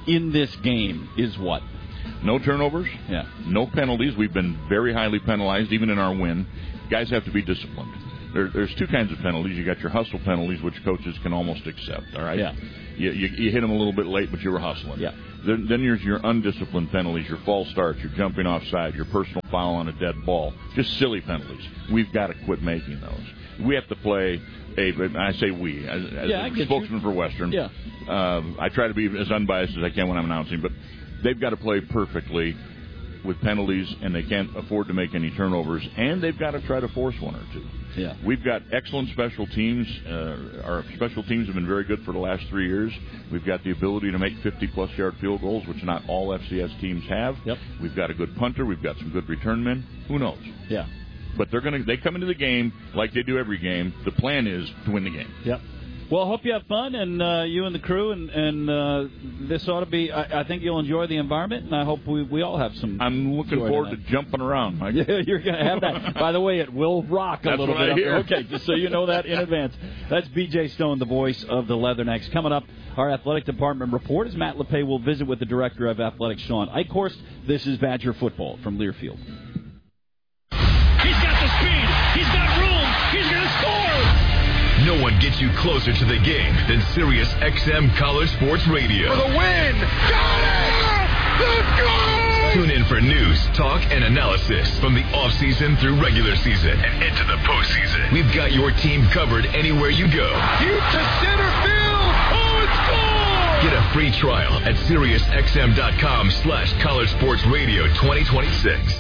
[SPEAKER 9] in this game is what?
[SPEAKER 18] No turnovers.
[SPEAKER 9] Yeah.
[SPEAKER 18] No penalties. We've been very highly penalized, even in our win. Guys have to be disciplined. There, there's two kinds of penalties. You got your hustle penalties, which coaches can almost accept. All right.
[SPEAKER 9] Yeah.
[SPEAKER 18] You, you, you hit them a little bit late, but you were hustling.
[SPEAKER 9] Yeah.
[SPEAKER 18] Then, then there's your undisciplined penalties, your false starts, your jumping offside, your personal foul on a dead ball. Just silly penalties. We've got to quit making those. We have to play a. I say we as, as
[SPEAKER 9] yeah,
[SPEAKER 18] a spokesman
[SPEAKER 9] you.
[SPEAKER 18] for Western.
[SPEAKER 9] Yeah.
[SPEAKER 18] Uh, I try to be as unbiased as I can when I'm announcing, but they've got to play perfectly with penalties, and they can't afford to make any turnovers, and they've got to try to force one or two.
[SPEAKER 9] Yeah.
[SPEAKER 18] We've got excellent special teams. Uh, our special teams have been very good for the last three years. We've got the ability to make fifty-plus yard field goals, which not all F C S teams have.
[SPEAKER 9] Yep.
[SPEAKER 18] We've got a good punter. We've got some good return men. Who knows?
[SPEAKER 9] Yeah.
[SPEAKER 18] But they're gonna. They come into the game like they do every game. The plan is to win the game.
[SPEAKER 9] Yep. Well, hope you have fun, and uh, you and the crew, and, and uh, this ought to be, I, I think you'll enjoy the environment, and I hope we, we all have some
[SPEAKER 18] I'm looking forward
[SPEAKER 9] tonight.
[SPEAKER 18] to jumping around, Mike.
[SPEAKER 9] Yeah, you're going to have that. By the way, it will rock a
[SPEAKER 18] That's
[SPEAKER 9] little
[SPEAKER 18] what
[SPEAKER 9] bit.
[SPEAKER 18] I hear.
[SPEAKER 9] Okay, just so you know that in advance. That's B J Stone, the voice of the Leathernecks. Coming up, our athletic department report is Matt LePay will visit with the director of athletics, Sean Eichhorst. This is Badger football from Learfield.
[SPEAKER 19] He's got the speed. He's got room. He's going to score.
[SPEAKER 20] No one gets you closer to the game than Sirius X M College Sports Radio.
[SPEAKER 19] For the win! Got it! Let's go!
[SPEAKER 20] Tune in for news, talk, and analysis from the offseason through regular season and into the postseason. We've got your team covered anywhere you go.
[SPEAKER 19] Deep to center field! Oh, it's gone!
[SPEAKER 20] Get a free trial at SiriusXM.com slash College Sports Radio twenty twenty-six.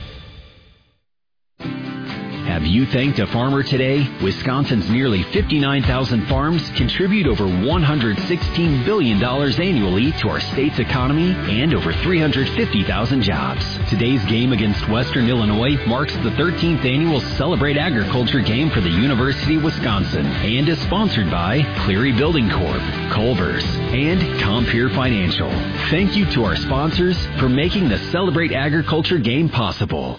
[SPEAKER 14] Have you thanked a farmer today? Wisconsin's nearly fifty-nine thousand farms contribute over one hundred sixteen billion dollars annually to our state's economy and over three hundred fifty thousand jobs. Today's game against Western Illinois marks the thirteenth annual Celebrate Agriculture game for the University of Wisconsin and is sponsored by Cleary Building Corp, Culver's, and Compeer Financial. Thank you to our sponsors for making the Celebrate Agriculture game possible.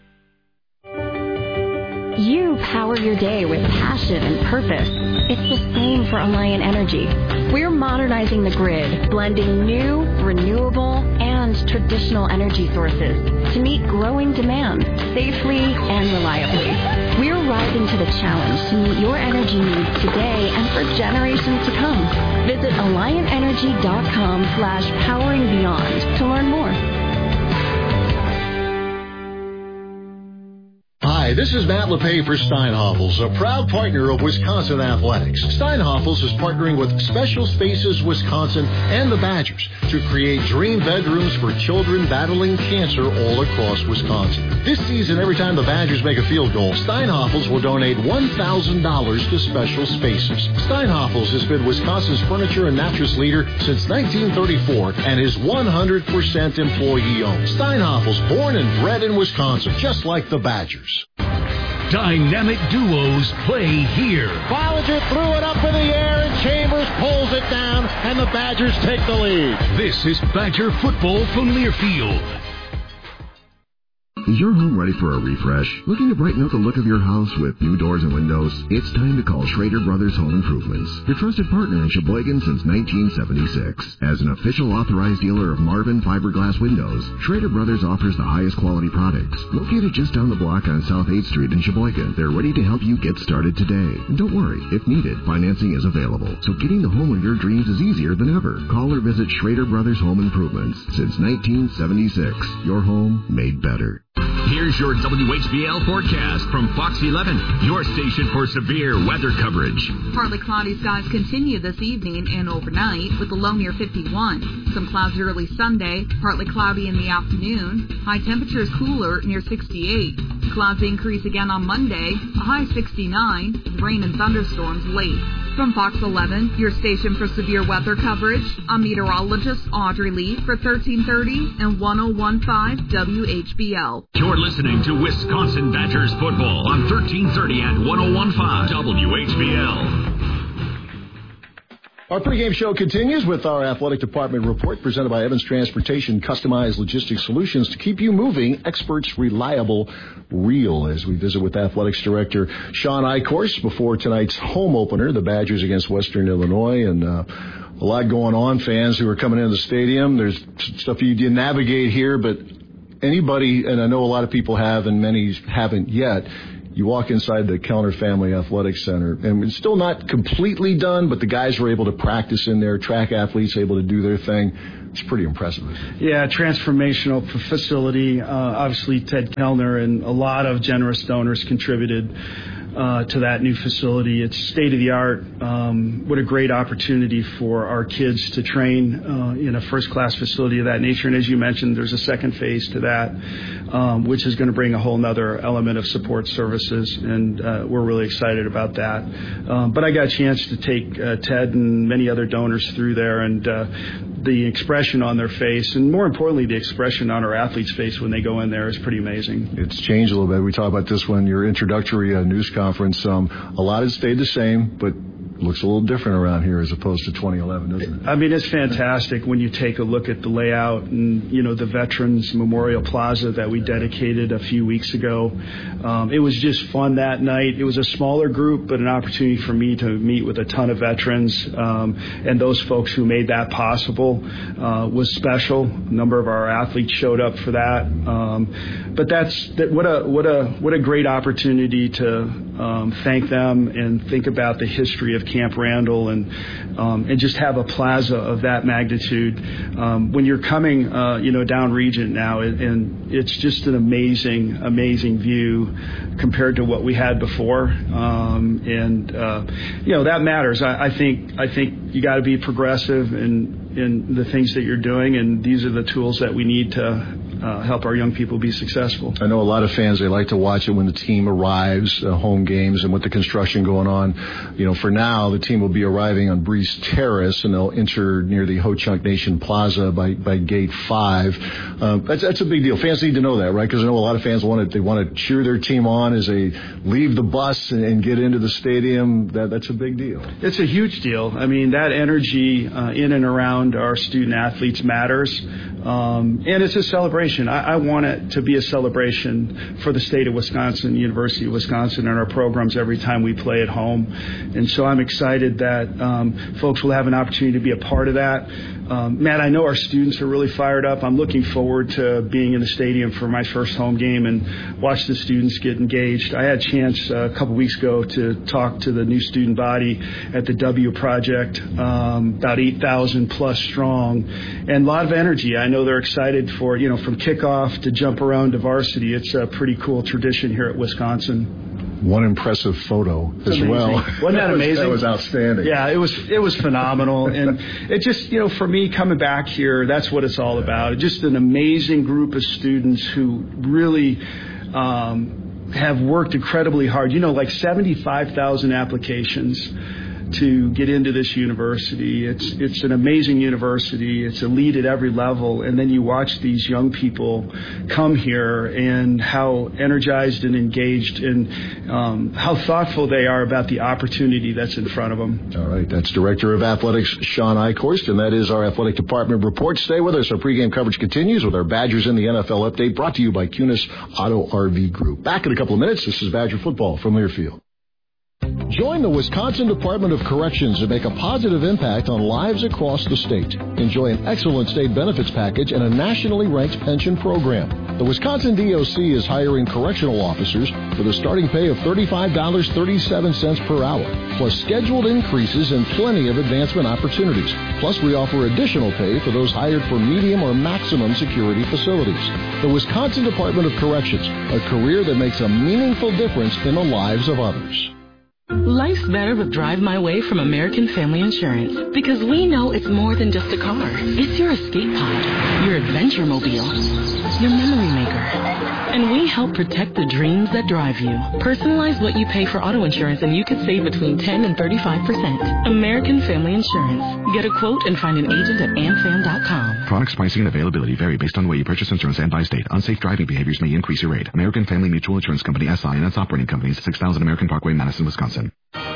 [SPEAKER 21] You power your day with passion and purpose. It's the same for Alliant Energy. We're modernizing the grid, blending new, renewable, and traditional energy sources to meet growing demand safely and reliably. We're rising to the challenge to meet your energy needs today and for generations to come. Visit AlliantEnergy.com slash powering beyond to learn more.
[SPEAKER 22] Hi, this is Matt LePay for Steinhoffels, a proud partner of Wisconsin Athletics. Steinhoffels is partnering with Special Spaces Wisconsin and the Badgers to create dream bedrooms for children battling cancer all across Wisconsin. This season, every time the Badgers make a field goal, Steinhoffels will donate one thousand dollars to Special Spaces. Steinhoffels has been Wisconsin's furniture and mattress leader since nineteen thirty-four and is one hundred percent employee-owned. Steinhoffels, born and bred in Wisconsin, just like the Badgers.
[SPEAKER 7] Dynamic duos play here.
[SPEAKER 8] Bollinger threw it up in the air, and Chambers pulls it down, and the Badgers take the lead.
[SPEAKER 7] This is Badger football from Learfield.
[SPEAKER 23] Is your home ready for a refresh? Looking to brighten up the look of your house with new doors and windows? It's time to call Schrader Brothers Home Improvements, your trusted partner in Sheboygan since nineteen seventy-six. As an official authorized dealer of Marvin fiberglass windows, Schrader Brothers offers the highest quality products. Located just down the block on South eighth Street in Sheboygan, they're ready to help you get started today. And don't worry, if needed, financing is available. So getting the home of your dreams is easier than ever. Call or visit Schrader Brothers Home Improvements. Since nineteen seventy-six, your home made better.
[SPEAKER 15] Here's your W H B L forecast from Fox eleven, your station for severe weather coverage.
[SPEAKER 24] Partly cloudy skies continue this evening and overnight with a low near fifty-one. Some clouds early Sunday, partly cloudy in the afternoon. High temperatures cooler near sixty-eight. Clouds increase again on Monday, a high sixty-nine, with rain and thunderstorms late. From Fox eleven, your station for severe weather coverage, I'm meteorologist Audrey Lee for thirteen thirty and one oh one point five W H B L.
[SPEAKER 15] You're listening to Wisconsin Badgers football on thirteen thirty and one oh one point five W H B L.
[SPEAKER 22] Our pregame show continues with our athletic department report presented by Evans Transportation, customized logistics solutions to keep you moving, experts, reliable, real, as we visit with athletics director Sean Eichhorst before tonight's home opener, the Badgers against Western Illinois. And uh,
[SPEAKER 10] a lot going on. Fans who are coming into the stadium. There's stuff you, you navigate here, but anybody, and I know a lot of people have, and many haven't yet. You walk inside the Kellner Family Athletic Center, and it's still not completely done, but the guys were able to practice in there, track athletes able to do their thing. It's pretty impressive.
[SPEAKER 1] Yeah, transformational facility. Uh, obviously, Ted Kellner and a lot of generous donors contributed Uh, to that new facility. It's state-of-the-art. Um, what a great opportunity for our kids to train uh, in a first-class facility of that nature. And as you mentioned, there's a second phase to that, um, which is going to bring a whole other element of support services, and uh, we're really excited about that. Um, but I got a chance to take uh, Ted and many other donors through there, and uh, the expression on their face, and more importantly, the expression on our athletes' face when they go in there is pretty amazing.
[SPEAKER 10] It's changed a little bit. We talked about this when your introductory uh, news conference. Um, a lot has stayed the same, but looks a little different around here as opposed to twenty eleven, doesn't it?
[SPEAKER 1] I mean, it's fantastic when you take a look at the layout and, you know, the Veterans Memorial Plaza that we dedicated a few weeks ago. Um, it was just fun that night. It was a smaller group, but an opportunity for me to meet with a ton of veterans, um, and those folks who made that possible uh, was special. A number of our athletes showed up for that. Um, but that's that, what a what a what a great opportunity to um, thank them and think about the history of Camp Randall, and um, and just have a plaza of that magnitude. Um, when you're coming, uh, you know, down Regent now, and, and it's just an amazing, amazing view compared to what we had before. Um, and uh, you know, that matters. I, I think I think you got to be progressive in in the things that you're doing, and these are the tools that we need to Uh, help our young people be successful.
[SPEAKER 10] I know a lot of fans, they like to watch it when the team arrives, uh, home games, and with the construction going on. You know, for now, the team will be arriving on Breeze Terrace, and they'll enter near the Ho Chunk Nation Plaza by, by Gate five. Uh, that's, that's a big deal. Fans need to know that, right? Because I know a lot of fans want to, they want to cheer their team on as they leave the bus and, and get into the stadium. That, that's a big deal.
[SPEAKER 1] It's a huge deal. I mean, that energy uh, in and around our student athletes matters. Um, and it's a celebration. I, I want it to be a celebration for the state of Wisconsin, University of Wisconsin, and our programs every time we play at home. And so I'm excited that um, folks will have an opportunity to be a part of that. Um, Matt, I know our students are really fired up. I'm looking forward to being in the stadium for my first home game and watch the students get engaged. I had a chance uh, a couple weeks ago to talk to the new student body at the W Project, um, about eight thousand plus strong, and a lot of energy. I know they're excited for, you know, from kickoff to jump around to varsity. It's a pretty cool tradition here at Wisconsin.
[SPEAKER 10] One impressive photo as
[SPEAKER 1] amazing.
[SPEAKER 10] well.
[SPEAKER 1] Wasn't that amazing?
[SPEAKER 10] That was outstanding.
[SPEAKER 1] Yeah, it was it was phenomenal. And it just, you know, for me, coming back here, that's what it's all about. Just an amazing group of students who really um, have worked incredibly hard. You know, like seventy-five thousand applications to get into this university. It's it's an amazing university. It's elite at every level. And then you watch these young people come here and how energized and engaged and um, how thoughtful they are about the opportunity that's in front of them.
[SPEAKER 10] All right. That's Director of Athletics, Sean Eichhorst, and that is our Athletic Department report. Stay with us. Our pregame coverage continues with our Badgers in the N F L update brought to you by Kunis Auto R V Group. Back in a couple of minutes. This is Badger Football from Learfield. Join the Wisconsin Department of Corrections to make a positive impact on lives across the state. Enjoy an excellent state benefits package and a nationally ranked pension program. The Wisconsin D O C is hiring correctional officers with a starting pay of thirty-five dollars and thirty-seven cents per hour, plus scheduled increases and plenty of advancement opportunities. Plus, we offer additional pay for those hired for medium or maximum security facilities. The Wisconsin Department of Corrections, a career that makes a meaningful difference in the lives of others.
[SPEAKER 2] Life's better with Drive My Way from American Family Insurance, because we know it's more than just a car. It's your escape pod, your adventure mobile, your memory maker. And we help protect the dreams that drive you. Personalize what you pay for auto insurance and you could save between ten and thirty-five percent. American Family Insurance. Get a quote and find an agent at amfam dot com.
[SPEAKER 3] Products pricing and availability vary based on the way you purchase insurance and by state. Unsafe driving behaviors may increase your rate. American Family Mutual Insurance Company, S I, and its operating companies, six thousand American Parkway, Madison, Wisconsin.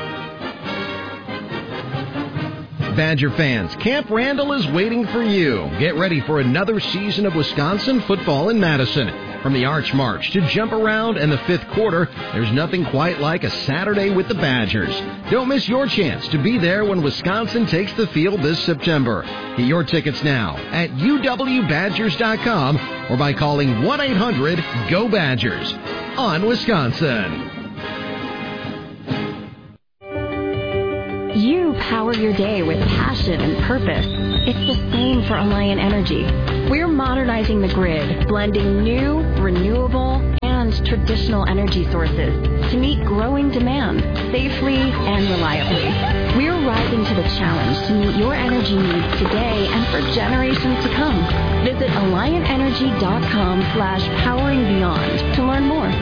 [SPEAKER 4] Badger fans, Camp Randall is waiting for you. Get ready for another season of Wisconsin football in Madison. From the Arch March to Jump Around and the fifth quarter, there's nothing quite like a Saturday with the Badgers. Don't miss your chance to be there when Wisconsin takes the field this September. Get your tickets now at U W Badgers dot com or by calling one eight hundred G O Badgers. On Wisconsin.
[SPEAKER 21] You power your day with passion and purpose. It's the same for Alliant Energy. We're modernizing the grid, blending new, renewable, and traditional energy sources to meet growing demand safely and reliably. We're rising to the challenge to meet your energy needs today and for generations to come. Visit Alliant Energy dot com slash powering beyond to learn more.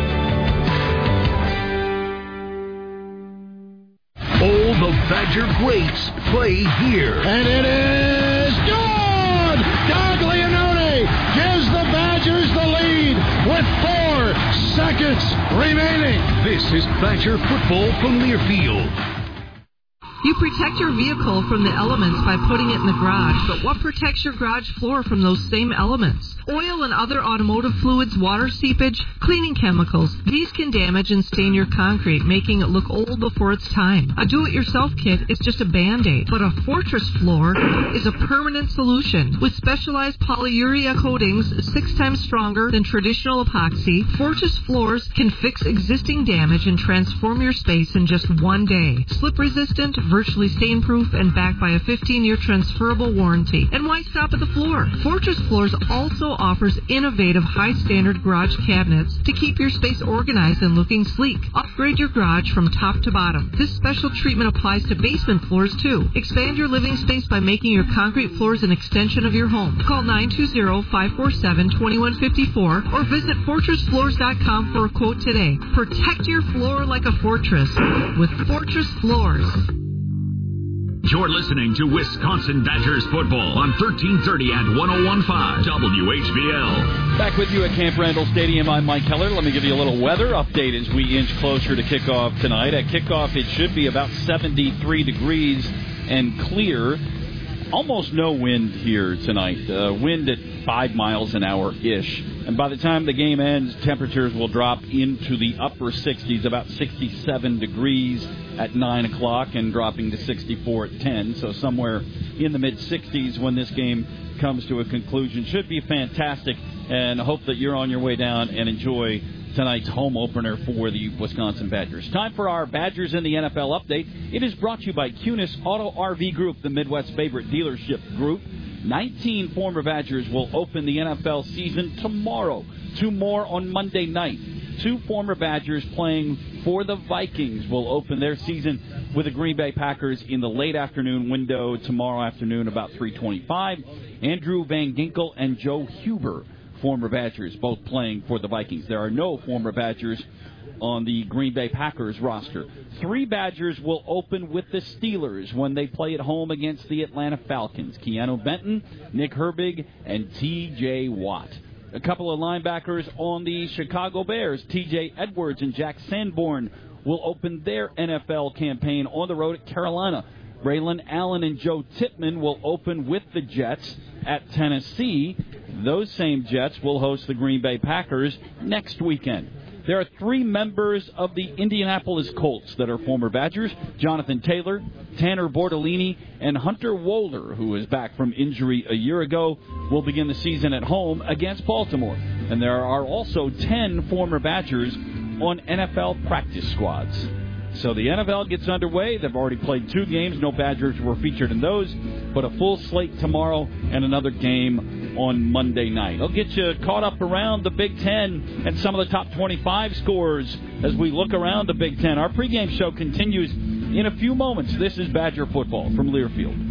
[SPEAKER 7] All the Badger greats play here.
[SPEAKER 8] And it is good! Gaglianone gives the Badgers the lead with four seconds remaining.
[SPEAKER 7] This is Badger football from Learfield.
[SPEAKER 5] You protect your vehicle from the elements by putting it in the garage, but what protects your garage floor from those same elements? Oil and other automotive fluids, water seepage, cleaning chemicals. These can damage and stain your concrete, making it look old before its time. A do-it-yourself kit is just a Band-Aid, but a Fortress floor is a permanent solution. With specialized polyurea coatings six times stronger than traditional epoxy, Fortress floors can fix existing damage and transform your space in just one day. Slip-resistant, virtually stain-proof, and backed by a fifteen-year transferable warranty. And why stop at the floor? Fortress Floors also offers innovative high-standard garage cabinets to keep your space organized and looking sleek. Upgrade your garage from top to bottom. This special treatment applies to basement floors, too. Expand your living space by making your concrete floors an extension of your home. Call nine two zero, five four seven, two one five four or visit Fortress Floors dot com for a quote today. Protect your floor like a fortress with Fortress Floors.
[SPEAKER 15] You're listening to Wisconsin Badgers football on thirteen thirty and one oh one point five W H B L.
[SPEAKER 9] Back with you at Camp Randall Stadium. I'm Mike Keller. Let me give you a little weather update as we inch closer to kickoff tonight. At kickoff, it should be about seventy-three degrees and clear. Almost no wind here tonight. Uh, wind at five miles an hour-ish. And by the time the game ends, temperatures will drop into the upper sixties, about sixty-seven degrees at nine o'clock and dropping to sixty-four at ten. So somewhere in the mid-sixties when this game comes to a conclusion. Should be fantastic, and I hope that you're on your way down and enjoy tonight's home opener for the Wisconsin Badgers. Time for our Badgers in the N F L update. It is brought to you by Kunis Auto R V Group, the Midwest's favorite dealership group. nineteen former Badgers will open the N F L season tomorrow. Two more on Monday night. Two former Badgers playing for the Vikings will open their season with the Green Bay Packers in the late afternoon window tomorrow afternoon about three twenty-five. Andrew Van Ginkel and Joe Huber, former Badgers, both playing for the Vikings. There are no former Badgers on the Green Bay Packers roster. Three Badgers will open with the Steelers when they play at home against the Atlanta Falcons. Keanu Benton, Nick Herbig, and T J Watt. A couple of linebackers on the Chicago Bears. T J Edwards and Jack Sanborn will open their N F L campaign on the road at Carolina. Braylon Allen and Joe Tippmann will open with the Jets at Tennessee. Those same Jets will host the Green Bay Packers next weekend. There are three members of the Indianapolis Colts that are former Badgers: Jonathan Taylor, Tanner Bortolini, and Hunter Wohler, who is back from injury a year ago, will begin the season at home against Baltimore. And there are also ten former Badgers on N F L practice squads. So the N F L gets underway. They've already played two games. No Badgers were featured in those, but a full slate tomorrow and another game on Monday night. I'll get you caught up around the Big Ten and some of the top twenty-five scores as we look around the Big Ten. Our pregame show continues in a few moments. This is Badger football from Learfield.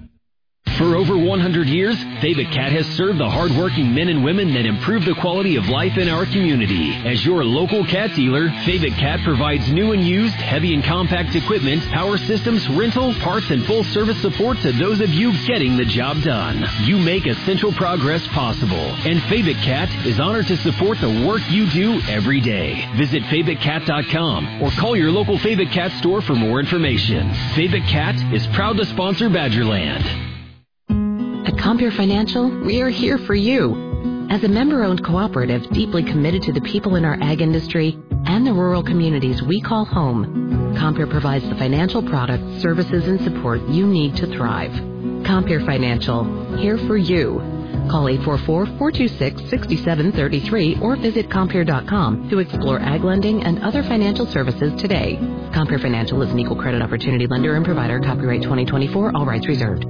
[SPEAKER 14] For over one hundred years, Fabic Cat has served the hardworking men and women that improve the quality of life in our community. As your local cat dealer, Fabic Cat provides new and used heavy and compact equipment, power systems, rental, parts, and full service support to those of you getting the job done. You make essential progress possible, and Fabic Cat is honored to support the work you do every day. Visit Fabic Cat dot com or call your local Fabic Cat store for more information. Fabic Cat is proud to sponsor Badgerland.
[SPEAKER 2] At Compere Financial, we are here for you.
[SPEAKER 6] As a member-owned cooperative deeply committed to the people in our ag industry and the rural communities we call home, Compeer provides the financial products, services, and support you need to thrive. Compeer Financial, here for you. Call eight four four, four two six, six seven three three or visit Compeer dot com to explore ag lending and other financial services today. Compeer Financial is an equal credit opportunity lender and provider. Copyright twenty twenty-four, all rights reserved.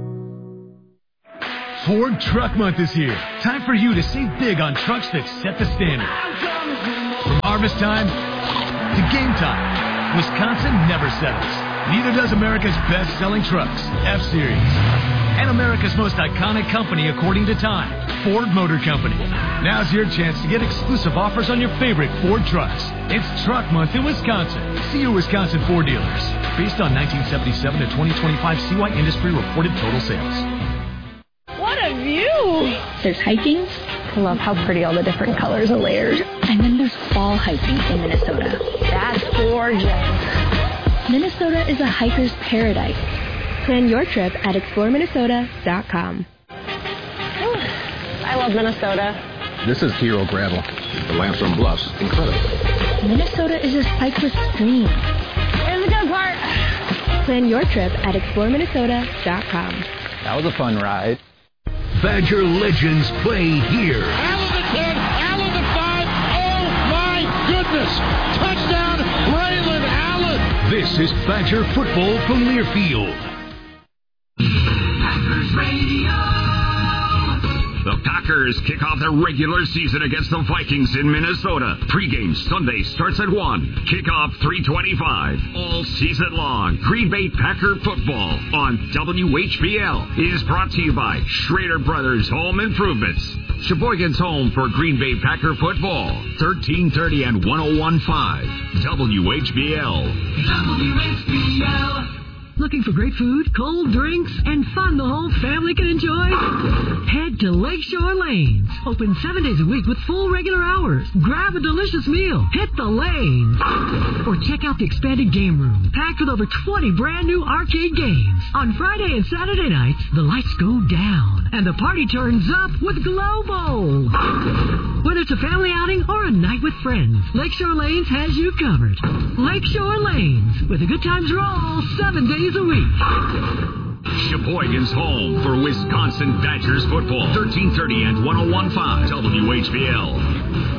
[SPEAKER 11] Ford Truck Month is here. Time for you to save big on trucks that set the standard. From harvest time to game time, Wisconsin never settles. Neither does America's best-selling trucks, F-Series. And America's most iconic company according to Time, Ford Motor Company. Now's your chance to get exclusive offers on your favorite Ford trucks. It's Truck Month in Wisconsin. See your Wisconsin Ford dealers. Based on nineteen seventy-seven to twenty twenty-five C Y Industry reported total sales.
[SPEAKER 12] What a view! There's hiking. I love how pretty all the different colors are layered. And then there's fall hiking in Minnesota. That's gorgeous. Minnesota is a hiker's paradise. Plan your trip at explore minnesota dot com. I love Minnesota.
[SPEAKER 13] This is Hero Gravel. The Lamson Bluffs. Incredible.
[SPEAKER 12] Minnesota is a cyclist dream. Here's the good part. Plan your trip at explore minnesota dot com.
[SPEAKER 13] That was a fun ride.
[SPEAKER 7] Badger legends play here.
[SPEAKER 8] Allen the ten, Allen the five. Oh my goodness! Touchdown, Braylon Allen.
[SPEAKER 7] This is Badger football from Learfield.
[SPEAKER 15] Packers Radio. The Packers kick off their regular season against the Vikings in Minnesota. Pre-game Sunday starts at one. Kickoff three twenty-five. All season long. Green Bay Packer football on W H B L is brought to you by Schrader Brothers Home Improvements. Sheboygan's home for Green Bay Packer football. thirteen thirty and ten fifteen. W H B L. W H B L.
[SPEAKER 25] Looking for great food, cold drinks, and fun the whole family can enjoy? Head to Lakeshore Lanes. Open seven days a week with full regular hours. Grab a delicious meal. Hit the lanes. Or check out the expanded game room, packed with over twenty brand new arcade games. On Friday and Saturday nights, the lights go down, and the party turns up with Glow Bowl. Whether it's a family outing or a night with friends, Lakeshore Lanes has you covered. Lakeshore Lanes, with a good times roll seven days a week.
[SPEAKER 15] Sheboygan's home for Wisconsin Badgers football. thirteen thirty and ten fifteen. W H B L.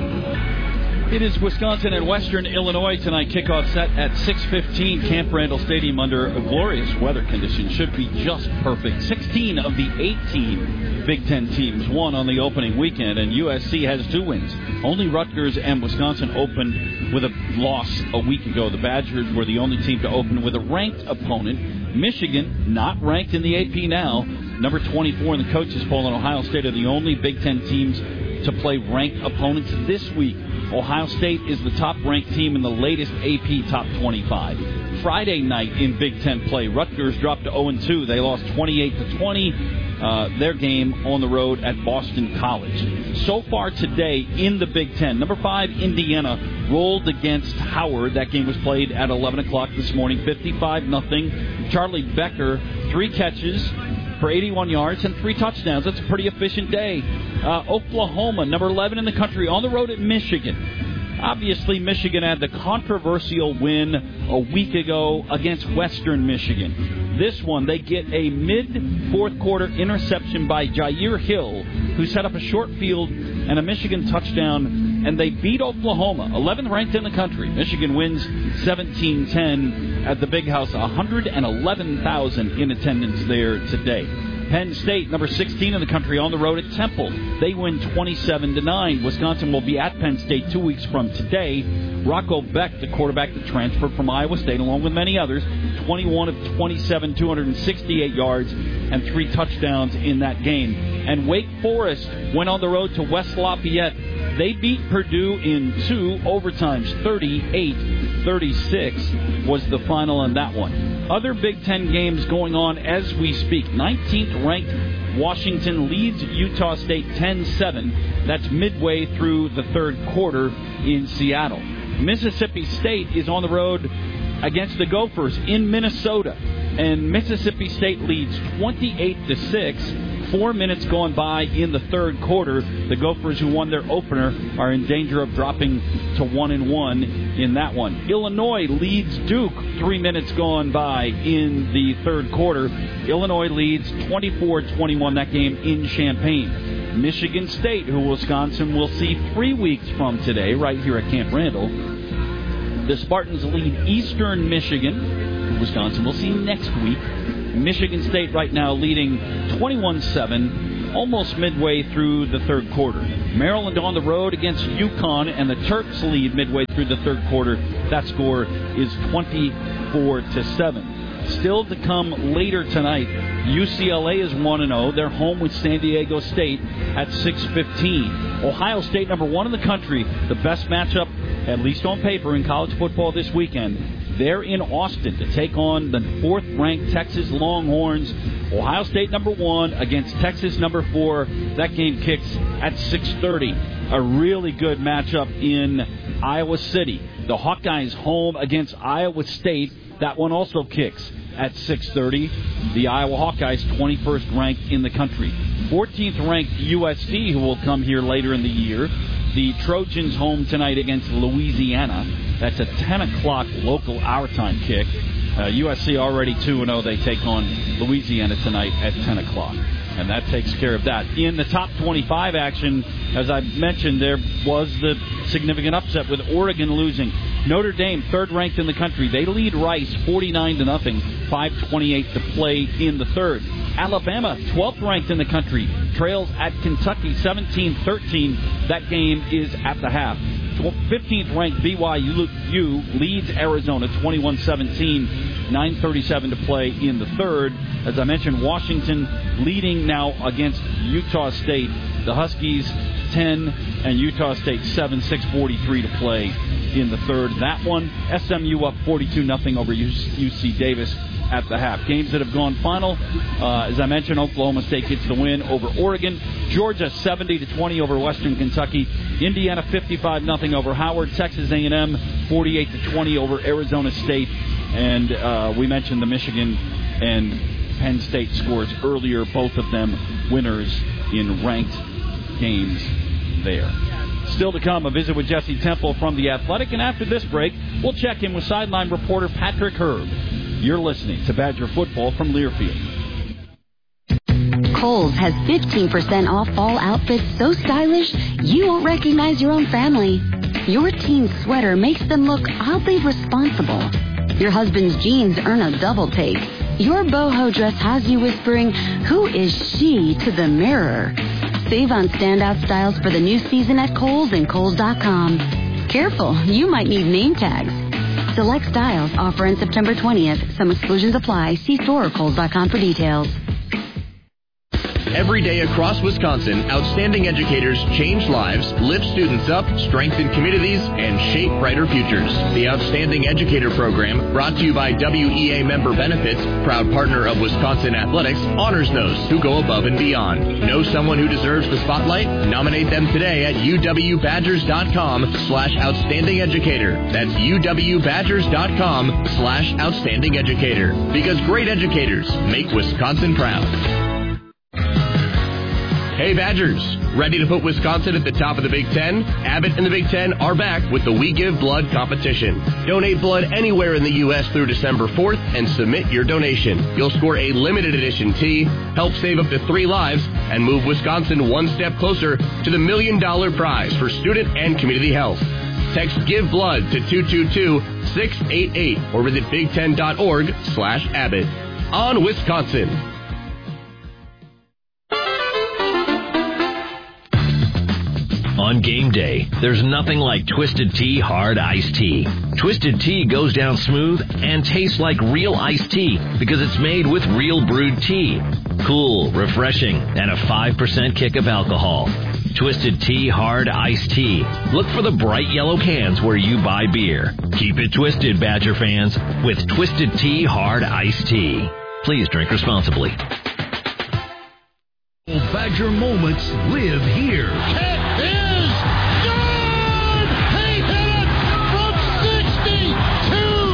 [SPEAKER 9] It is Wisconsin and Western Illinois tonight. Kickoff set at six fifteen. Camp Randall Stadium under glorious weather conditions. Should be just perfect. sixteen of the eighteen Big Ten teams won on the opening weekend, and U S C has two wins. Only Rutgers and Wisconsin opened with a loss a week ago. The Badgers were the only team to open with a ranked opponent. Michigan, not ranked in the A P now, number twenty-four in the coaches poll, and Ohio State are the only Big Ten teams to play ranked opponents this week. Ohio State is the top-ranked team in the latest A P Top twenty-five. Friday night in Big Ten play, Rutgers dropped to oh and two. They lost twenty-eight to twenty. Uh, their game on the road at Boston College. So far today in the Big Ten, number five, Indiana, rolled against Howard. That game was played at eleven o'clock this morning, fifty-five nothing. Charlie Becker, three catches for eighty-one yards and three touchdowns. That's a pretty efficient day. Uh, Oklahoma, number eleven in the country, on the road at Michigan. Obviously, Michigan had the controversial win a week ago against Western Michigan. This one, they get a mid-fourth quarter interception by Jair Hill, who set up a short field and a Michigan touchdown, and they beat Oklahoma, eleventh ranked in the country. Michigan wins seventeen ten at the Big House, one hundred eleven thousand in attendance there today. Penn State, number sixteen in the country, on the road at Temple. They win twenty-seven to nine. Wisconsin will be at Penn State two weeks from today. Rocco Beck, the quarterback that transferred from Iowa State, along with many others, twenty-one of twenty-seven, two hundred sixty-eight yards and three touchdowns in that game. And Wake Forest went on the road to West Lafayette. They beat Purdue in two overtimes, thirty-eight thirty-six was the final on that one. Other Big Ten games going on as we speak. nineteenth ranked Washington leads Utah State ten seven. That's midway through the third quarter in Seattle. Mississippi State is on the road against the Gophers in Minnesota. And Mississippi State leads twenty-eight to six. Four minutes gone by in the third quarter. The Gophers, who won their opener, are in danger of dropping to one and one in that one. Illinois leads Duke. Three minutes gone by in the third quarter. Illinois leads twenty-four twenty-one that game in Champaign. Michigan State, who Wisconsin will see three weeks from today, right here at Camp Randall. The Spartans lead Eastern Michigan, who Wisconsin will see next week. Michigan State right now leading twenty-one seven, almost midway through the third quarter. Maryland on the road against UConn, and the Terps lead midway through the third quarter. That score is twenty-four to seven. Still to come later tonight, U C L A is one and oh. They're home with San Diego State at six fifteen. Ohio State, number one in the country, the best matchup, at least on paper, in college football this weekend. They're in Austin to take on the fourth-ranked Texas Longhorns. Ohio State number one against Texas number four. That game kicks at six thirty. A really good matchup in Iowa City. The Hawkeyes home against Iowa State. That one also kicks at six thirty. The Iowa Hawkeyes, twenty-first ranked in the country. fourteenth ranked U S C, who will come here later in the year. The Trojans home tonight against Louisiana. That's a ten o'clock local hour time kick. Uh, U S C already two and oh. They take on Louisiana tonight at ten o'clock. And that takes care of that. In the top twenty-five action, as I mentioned, there was the significant upset with Oregon losing. Notre Dame, third ranked in the country. They lead Rice forty-nine to nothing, five twenty-eight to play in the third. Alabama, twelfth ranked in the country, trails at Kentucky seventeen thirteen. That game is at the half. fifteenth ranked B Y U leads Arizona twenty-one seventeen, nine thirty-seven to play in the third. As I mentioned, Washington leading now against Utah State. The Huskies ten and Utah State seven, six forty-three to play in the third. That one, S M U up forty-two nothing over U C Davis at the half. Games that have gone final, uh, as I mentioned, Oklahoma State gets the win over Oregon. Georgia seventy to twenty over Western Kentucky. Indiana fifty-five nothing over Howard. Texas A and M forty-eight to twenty over Arizona State. And uh, we mentioned the Michigan and Penn State scores earlier, both of them winners in ranked games there. Still to come, a visit with Jesse Temple from The Athletic. And after this break, we'll check in with sideline reporter Patrick Herb. You're listening to Badger Football from Learfield.
[SPEAKER 16] Kohl's has fifteen percent off fall outfits so stylish you won't recognize your own family. Your teen's sweater makes them look oddly responsible. Your husband's jeans earn a double take. Your boho dress has you whispering, "Who is she?" to the mirror. Save on standout styles for the new season at Kohl's and Kohl's dot com. Careful, you might need name tags. Select styles offer on September twentieth. Some exclusions apply. See store or Kohl's dot com for details.
[SPEAKER 17] Every day across Wisconsin, outstanding educators change lives, lift students up, strengthen communities, and shape brighter futures. The Outstanding Educator Program, brought to you by W E A Member Benefits, proud partner of Wisconsin Athletics, honors those who go above and beyond. Know someone who deserves the spotlight? Nominate them today at U W Badgers dot com slash outstanding educator. That's U W Badgers dot com slash outstanding educator. Because great educators make Wisconsin proud. Hey Badgers, ready to put Wisconsin at the top of the Big Ten? Abbott and the Big Ten are back with the We Give Blood competition. Donate blood anywhere in the U S through December fourth and submit your donation. You'll score a limited edition tee, help save up to three lives, and move Wisconsin one step closer to the million dollar prize for student and community health. Text Give Blood to two two two, six eight eight or visit big ten dot org slash Abbott. On Wisconsin.
[SPEAKER 14] On game day, there's nothing like Twisted Tea Hard Iced Tea. Twisted Tea goes down smooth and tastes like real iced tea because it's made with real brewed tea. Cool, refreshing, and a five percent kick of alcohol. Twisted Tea Hard Iced Tea. Look for the bright yellow cans where you buy beer. Keep it twisted, Badger fans, with Twisted Tea Hard Iced Tea. Please drink responsibly.
[SPEAKER 7] Badger moments live here.
[SPEAKER 8] It is good! He hit it from sixty-two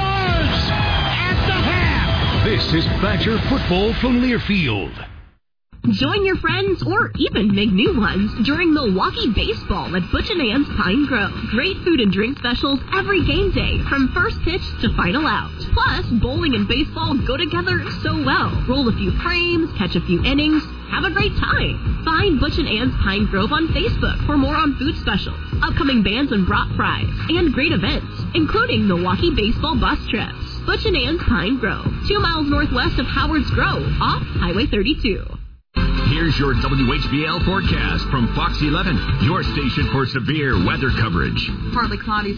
[SPEAKER 8] yards at the half.
[SPEAKER 7] This is Badger Football from Learfield.
[SPEAKER 18] Join your friends or even make new ones during Milwaukee Baseball at Butch and Ann's Pine Grove. Great food and drink specials every game day from first pitch to final out. Plus, bowling and baseball go together so well. Roll a few frames, catch a few innings, have a great time. Find Butch and Ann's Pine Grove on Facebook for more on food specials, upcoming bands and brat fries, and great events, including Milwaukee Baseball bus trips. Butch and Ann's Pine Grove, two miles northwest of Howard's Grove, off Highway thirty-two.
[SPEAKER 15] Here's your W H B L forecast from Fox eleven, your station for severe weather coverage.
[SPEAKER 19] Partly cloudy